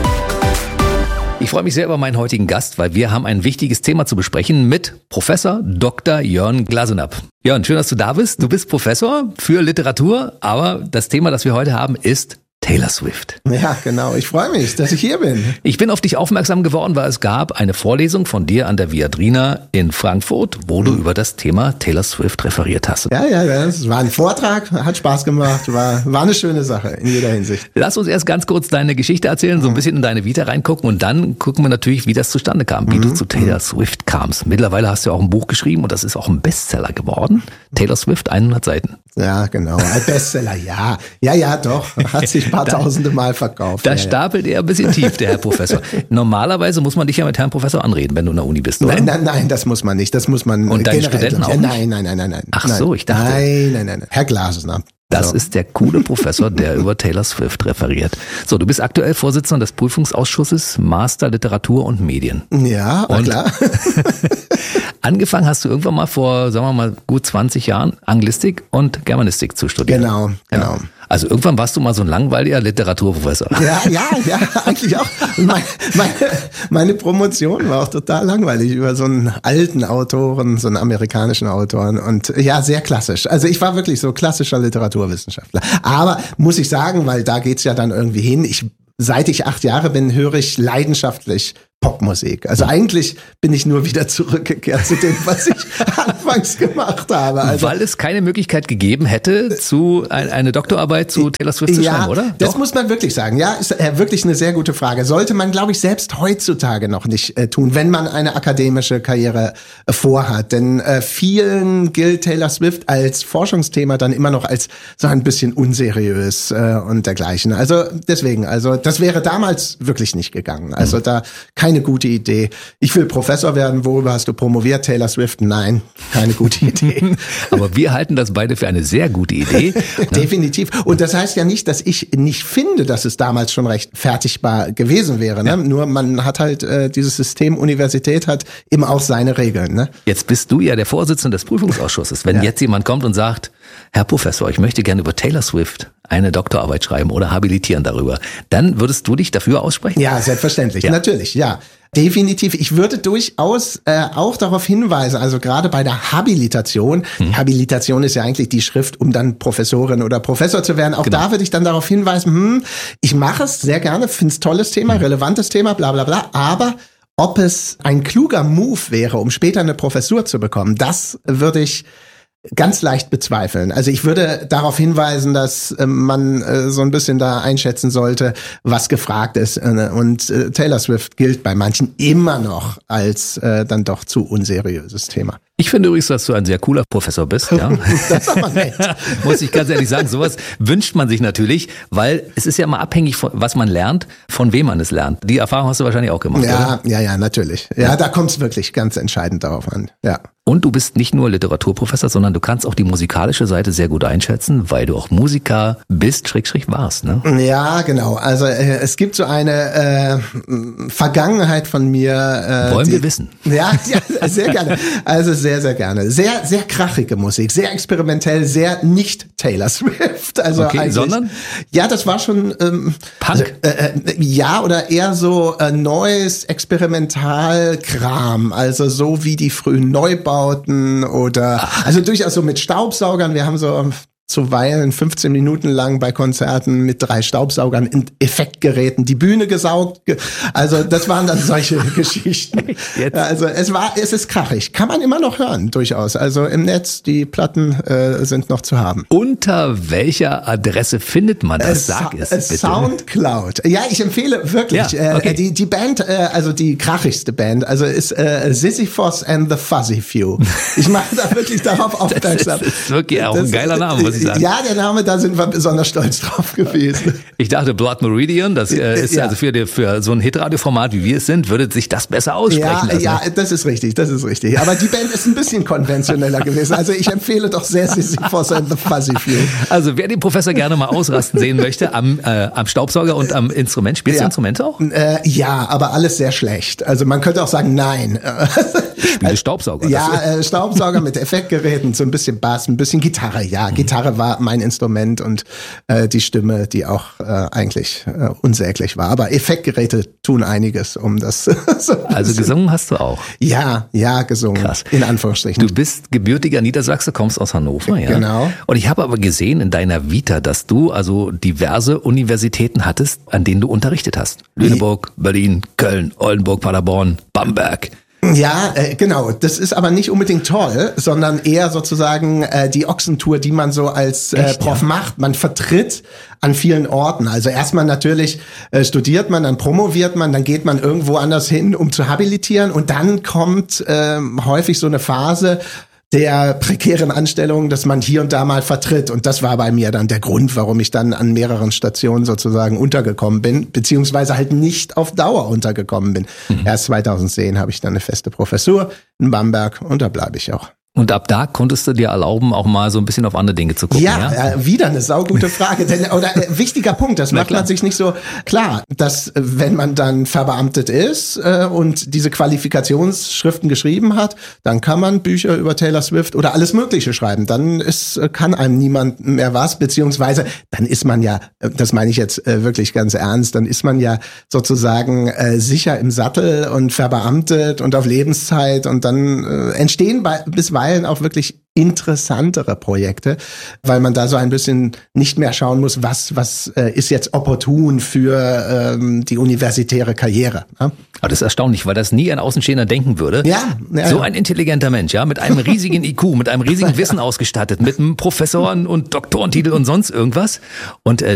B: Ich freue mich sehr über meinen heutigen Gast, weil wir haben ein wichtiges Thema zu besprechen mit Professor Doktor Jörn Glasenapp. Jörn, schön, dass du da bist. Du bist Professor für Literatur, aber das Thema, das wir heute haben, ist Taylor Swift.
Q: Ja, genau. Ich freue mich, dass ich hier bin.
B: Ich bin auf dich aufmerksam geworden, weil es gab eine Vorlesung von dir an der Viadrina in Frankfurt, wo du über das Thema Taylor Swift referiert hast.
Q: Ja, ja, das war ein Vortrag, hat Spaß gemacht, war, war eine schöne Sache in jeder Hinsicht.
B: Lass uns erst ganz kurz deine Geschichte erzählen, so ein bisschen in deine Vita reingucken und dann gucken wir natürlich, wie das zustande kam, wie mhm. du zu Taylor Swift kamst. Mittlerweile hast du ja auch ein Buch geschrieben und das ist auch ein Bestseller geworden. Taylor Swift, hundert Seiten.
Q: Ja, genau. Ein Bestseller, ja. Ja, ja, doch. Hat sich ein paar da, tausende Mal verkauft.
B: Da
Q: ja,
B: stapelt ja. er ein bisschen tief, der Herr Professor. Normalerweise muss man dich ja mit Herrn Professor anreden, wenn du in der Uni bist, oder?
Q: Nein, nein, nein, das muss man nicht. Das muss man
B: Und deine Studenten auch nicht?
Q: Nein, nein, nein, nein, nein.
B: Ach
Q: nein.
B: so, ich dachte.
Q: Nein, nein, nein. Herr Glasenapp.
B: Das
Q: so.
B: ist der coole Professor, der über Taylor Swift referiert. So, du bist aktuell Vorsitzender des Prüfungsausschusses Master Literatur und Medien.
Q: Ja,
B: und
Q: klar.
B: Angefangen hast du irgendwann mal vor, sagen wir mal, gut zwanzig Jahren Anglistik und Germanistik zu studieren.
Q: Genau, genau.
B: Ja. Also irgendwann warst du mal so ein langweiliger Literaturprofessor.
Q: Ja, ja, ja, eigentlich auch. Meine, meine, meine Promotion war auch total langweilig über so einen alten Autoren, so einen amerikanischen Autoren und ja, sehr klassisch. Also ich war wirklich so klassischer Literaturwissenschaftler. Aber muss ich sagen, weil da geht's ja dann irgendwie hin, ich seit ich acht Jahre bin, höre ich leidenschaftlich Popmusik. Also eigentlich bin ich nur wieder zurückgekehrt zu dem, was ich anfangs gemacht habe. Also
B: weil es keine Möglichkeit gegeben hätte, zu eine Doktorarbeit zu Taylor Swift zu
Q: ja,
B: schreiben, oder?
Q: Das
B: Doch.
Q: muss man wirklich sagen. Ja, ist wirklich eine sehr gute Frage. Sollte man, glaube ich, selbst heutzutage noch nicht äh, tun, wenn man eine akademische Karriere äh, vorhat. Denn äh, vielen gilt Taylor Swift als Forschungsthema dann immer noch als so ein bisschen unseriös äh, und dergleichen. Also deswegen, also das wäre damals wirklich nicht gegangen. Also mhm. da keine gute Idee. Ich will Professor werden. Worüber hast du promoviert? Taylor Swift? Nein, keine gute Idee.
B: Aber wir halten das beide für eine sehr gute Idee.
Q: Definitiv. Und das heißt ja nicht, dass ich nicht finde, dass es damals schon recht fertigbar gewesen wäre. Ne? Ja. Nur man hat halt äh, dieses System Universität hat eben auch seine Regeln. Ne?
B: Jetzt bist du ja der Vorsitzende des Prüfungsausschusses. Wenn ja. jetzt jemand kommt und sagt, Herr Professor, ich möchte gerne über Taylor Swift eine Doktorarbeit schreiben oder habilitieren darüber, dann würdest du dich dafür aussprechen?
Q: Ja, selbstverständlich. Ja. Natürlich, ja. Definitiv. Ich würde durchaus äh, auch darauf hinweisen, also gerade bei der Habilitation, hm. Habilitation ist ja eigentlich die Schrift, um dann Professorin oder Professor zu werden. Auch genau. da würde ich dann darauf hinweisen, hm, ich mache es sehr gerne, finde es tolles Thema, hm. relevantes Thema, bla bla bla, aber ob es ein kluger Move wäre, um später eine Professur zu bekommen, das würde ich ganz leicht bezweifeln. Also ich würde darauf hinweisen, dass äh, man äh, so ein bisschen da einschätzen sollte, was gefragt ist. Äh, und äh, Taylor Swift gilt bei manchen immer noch als äh, dann doch zu unseriöses Thema.
B: Ich finde übrigens, dass du ein sehr cooler Professor bist. Ja.
Q: Das ist aber nett.
B: Muss ich ganz ehrlich sagen, sowas wünscht man sich natürlich, weil es ist ja immer abhängig von was man lernt, von wem man es lernt. Die Erfahrung hast du wahrscheinlich auch gemacht,
Q: ja,
B: oder?
Q: Ja, ja, natürlich. Ja, ja. Da kommt es wirklich ganz entscheidend darauf an. Ja.
B: Und du bist nicht nur Literaturprofessor, sondern du kannst auch die musikalische Seite sehr gut einschätzen, weil du auch Musiker bist, schräg, schräg warst, ne?
Q: Ja, genau. Also äh, es gibt so eine äh, Vergangenheit von mir. Äh,
B: Wollen
Q: die,
B: wir wissen.
Q: Ja, ja, sehr gerne. Also sehr, sehr gerne. Sehr, sehr krachige Musik, sehr experimentell, sehr nicht Taylor Swift. Also
B: okay,
Q: eigentlich,
B: sondern?
Q: Ja, das war schon ähm,
B: Punk?
Q: Also, äh, ja, oder eher so äh, neues Experimentalkram. Also so wie die frühen Neubauten oder Ach. also durchaus so mit Staubsaugern. Wir haben so zuweilen fünfzehn Minuten lang bei Konzerten mit drei Staubsaugern in Effektgeräten die Bühne gesaugt. Also das waren dann solche Geschichten. Jetzt. Also es war, es ist krachig. Kann man immer noch hören, durchaus. Also im Netz, die Platten äh, sind noch zu haben.
B: Unter welcher Adresse findet man das? Sag es bitte.
Q: Soundcloud. Ja, ich empfehle wirklich. Ja, okay. äh, die, die Band, äh, also die krachigste Band, also ist äh, Sisyphos and the Fuzzy Few. Ich mache da wirklich darauf aufmerksam.
B: Das ist wirklich auch ein geiler Name, muss ich sagen.
Q: Ja, der Name, da sind wir besonders stolz drauf gewesen.
B: Ich dachte Blood Meridian, das äh, ist ja. also für, die, für so ein Hitradioformat, wie wir es sind, würde sich das besser aussprechen
Q: ja,
B: lassen.
Q: Ja, das ist richtig, das ist richtig. Aber die Band ist ein bisschen konventioneller gewesen. Also ich empfehle doch sehr Sisyphus and the Fuzzy Few.
B: Also wer den Professor gerne mal ausrasten sehen möchte, am, äh, am Staubsauger und am Instrument. Spielst
Q: ja.
B: du Instrumente auch?
Q: Äh, ja, aber alles sehr schlecht. Also man könnte auch sagen, nein.
B: Ich spiele Staubsauger.
Q: Ja, äh, Staubsauger mit Effektgeräten, so ein bisschen Bass, ein bisschen Gitarre. Ja, mhm. Gitarre war mein Instrument und äh, die Stimme, die auch äh, eigentlich äh, unsäglich war. Aber Effektgeräte tun einiges, um das so
B: Also gesungen hast du auch?
Q: Ja, ja, gesungen.
B: Krass.
Q: In Anführungsstrichen.
B: Du bist gebürtiger Niedersachse, kommst aus Hannover, ja?
Q: Genau.
B: Und ich habe aber gesehen in deiner Vita, dass du also diverse Universitäten hattest, an denen du unterrichtet hast. Lüneburg, Berlin, Köln, Oldenburg, Paderborn, Bamberg.
Q: Ja, äh, genau. Das ist aber nicht unbedingt toll, sondern eher sozusagen äh, die Ochsentour, die man so als äh,
B: Echt,
Q: Prof
B: ja?
Q: macht. Man vertritt an vielen Orten. Also erstmal natürlich äh, studiert man, dann promoviert man, dann geht man irgendwo anders hin, um zu habilitieren. Und dann kommt äh, häufig so eine Phase der prekären Anstellung, dass man hier und da mal vertritt. Und das war bei mir dann der Grund, warum ich dann an mehreren Stationen sozusagen untergekommen bin, beziehungsweise halt nicht auf Dauer untergekommen bin. Mhm. Erst zweitausendzehn habe ich dann eine feste Professur in Bamberg und da bleibe ich auch.
B: Und ab da konntest du dir erlauben, auch mal so ein bisschen auf andere Dinge zu gucken, ja?
Q: Ja, äh, wieder eine saugute Frage. Denn, oder äh, wichtiger Punkt, das macht man sich nicht so klar, dass äh, wenn man dann verbeamtet ist äh, und diese Qualifikationsschriften geschrieben hat, dann kann man Bücher über Taylor Swift oder alles Mögliche schreiben. Dann ist, äh, kann einem niemand mehr was, beziehungsweise dann ist man ja, äh, das meine ich jetzt äh, wirklich ganz ernst, dann ist man ja sozusagen äh, sicher im Sattel und verbeamtet und auf Lebenszeit und dann äh, entstehen bei, bisweilen auch wirklich interessantere Projekte, weil man da so ein bisschen nicht mehr schauen muss, was was äh, ist jetzt opportun für ähm, die universitäre Karriere. Ne?
B: Aber das ist erstaunlich, weil das nie ein Außenstehender denken würde.
Q: Ja, ja
B: so
Q: ja.
B: ein intelligenter Mensch, ja, mit einem riesigen I Q, mit einem riesigen Wissen ausgestattet, mit einem Professoren- und Doktorentitel und sonst irgendwas. Und äh,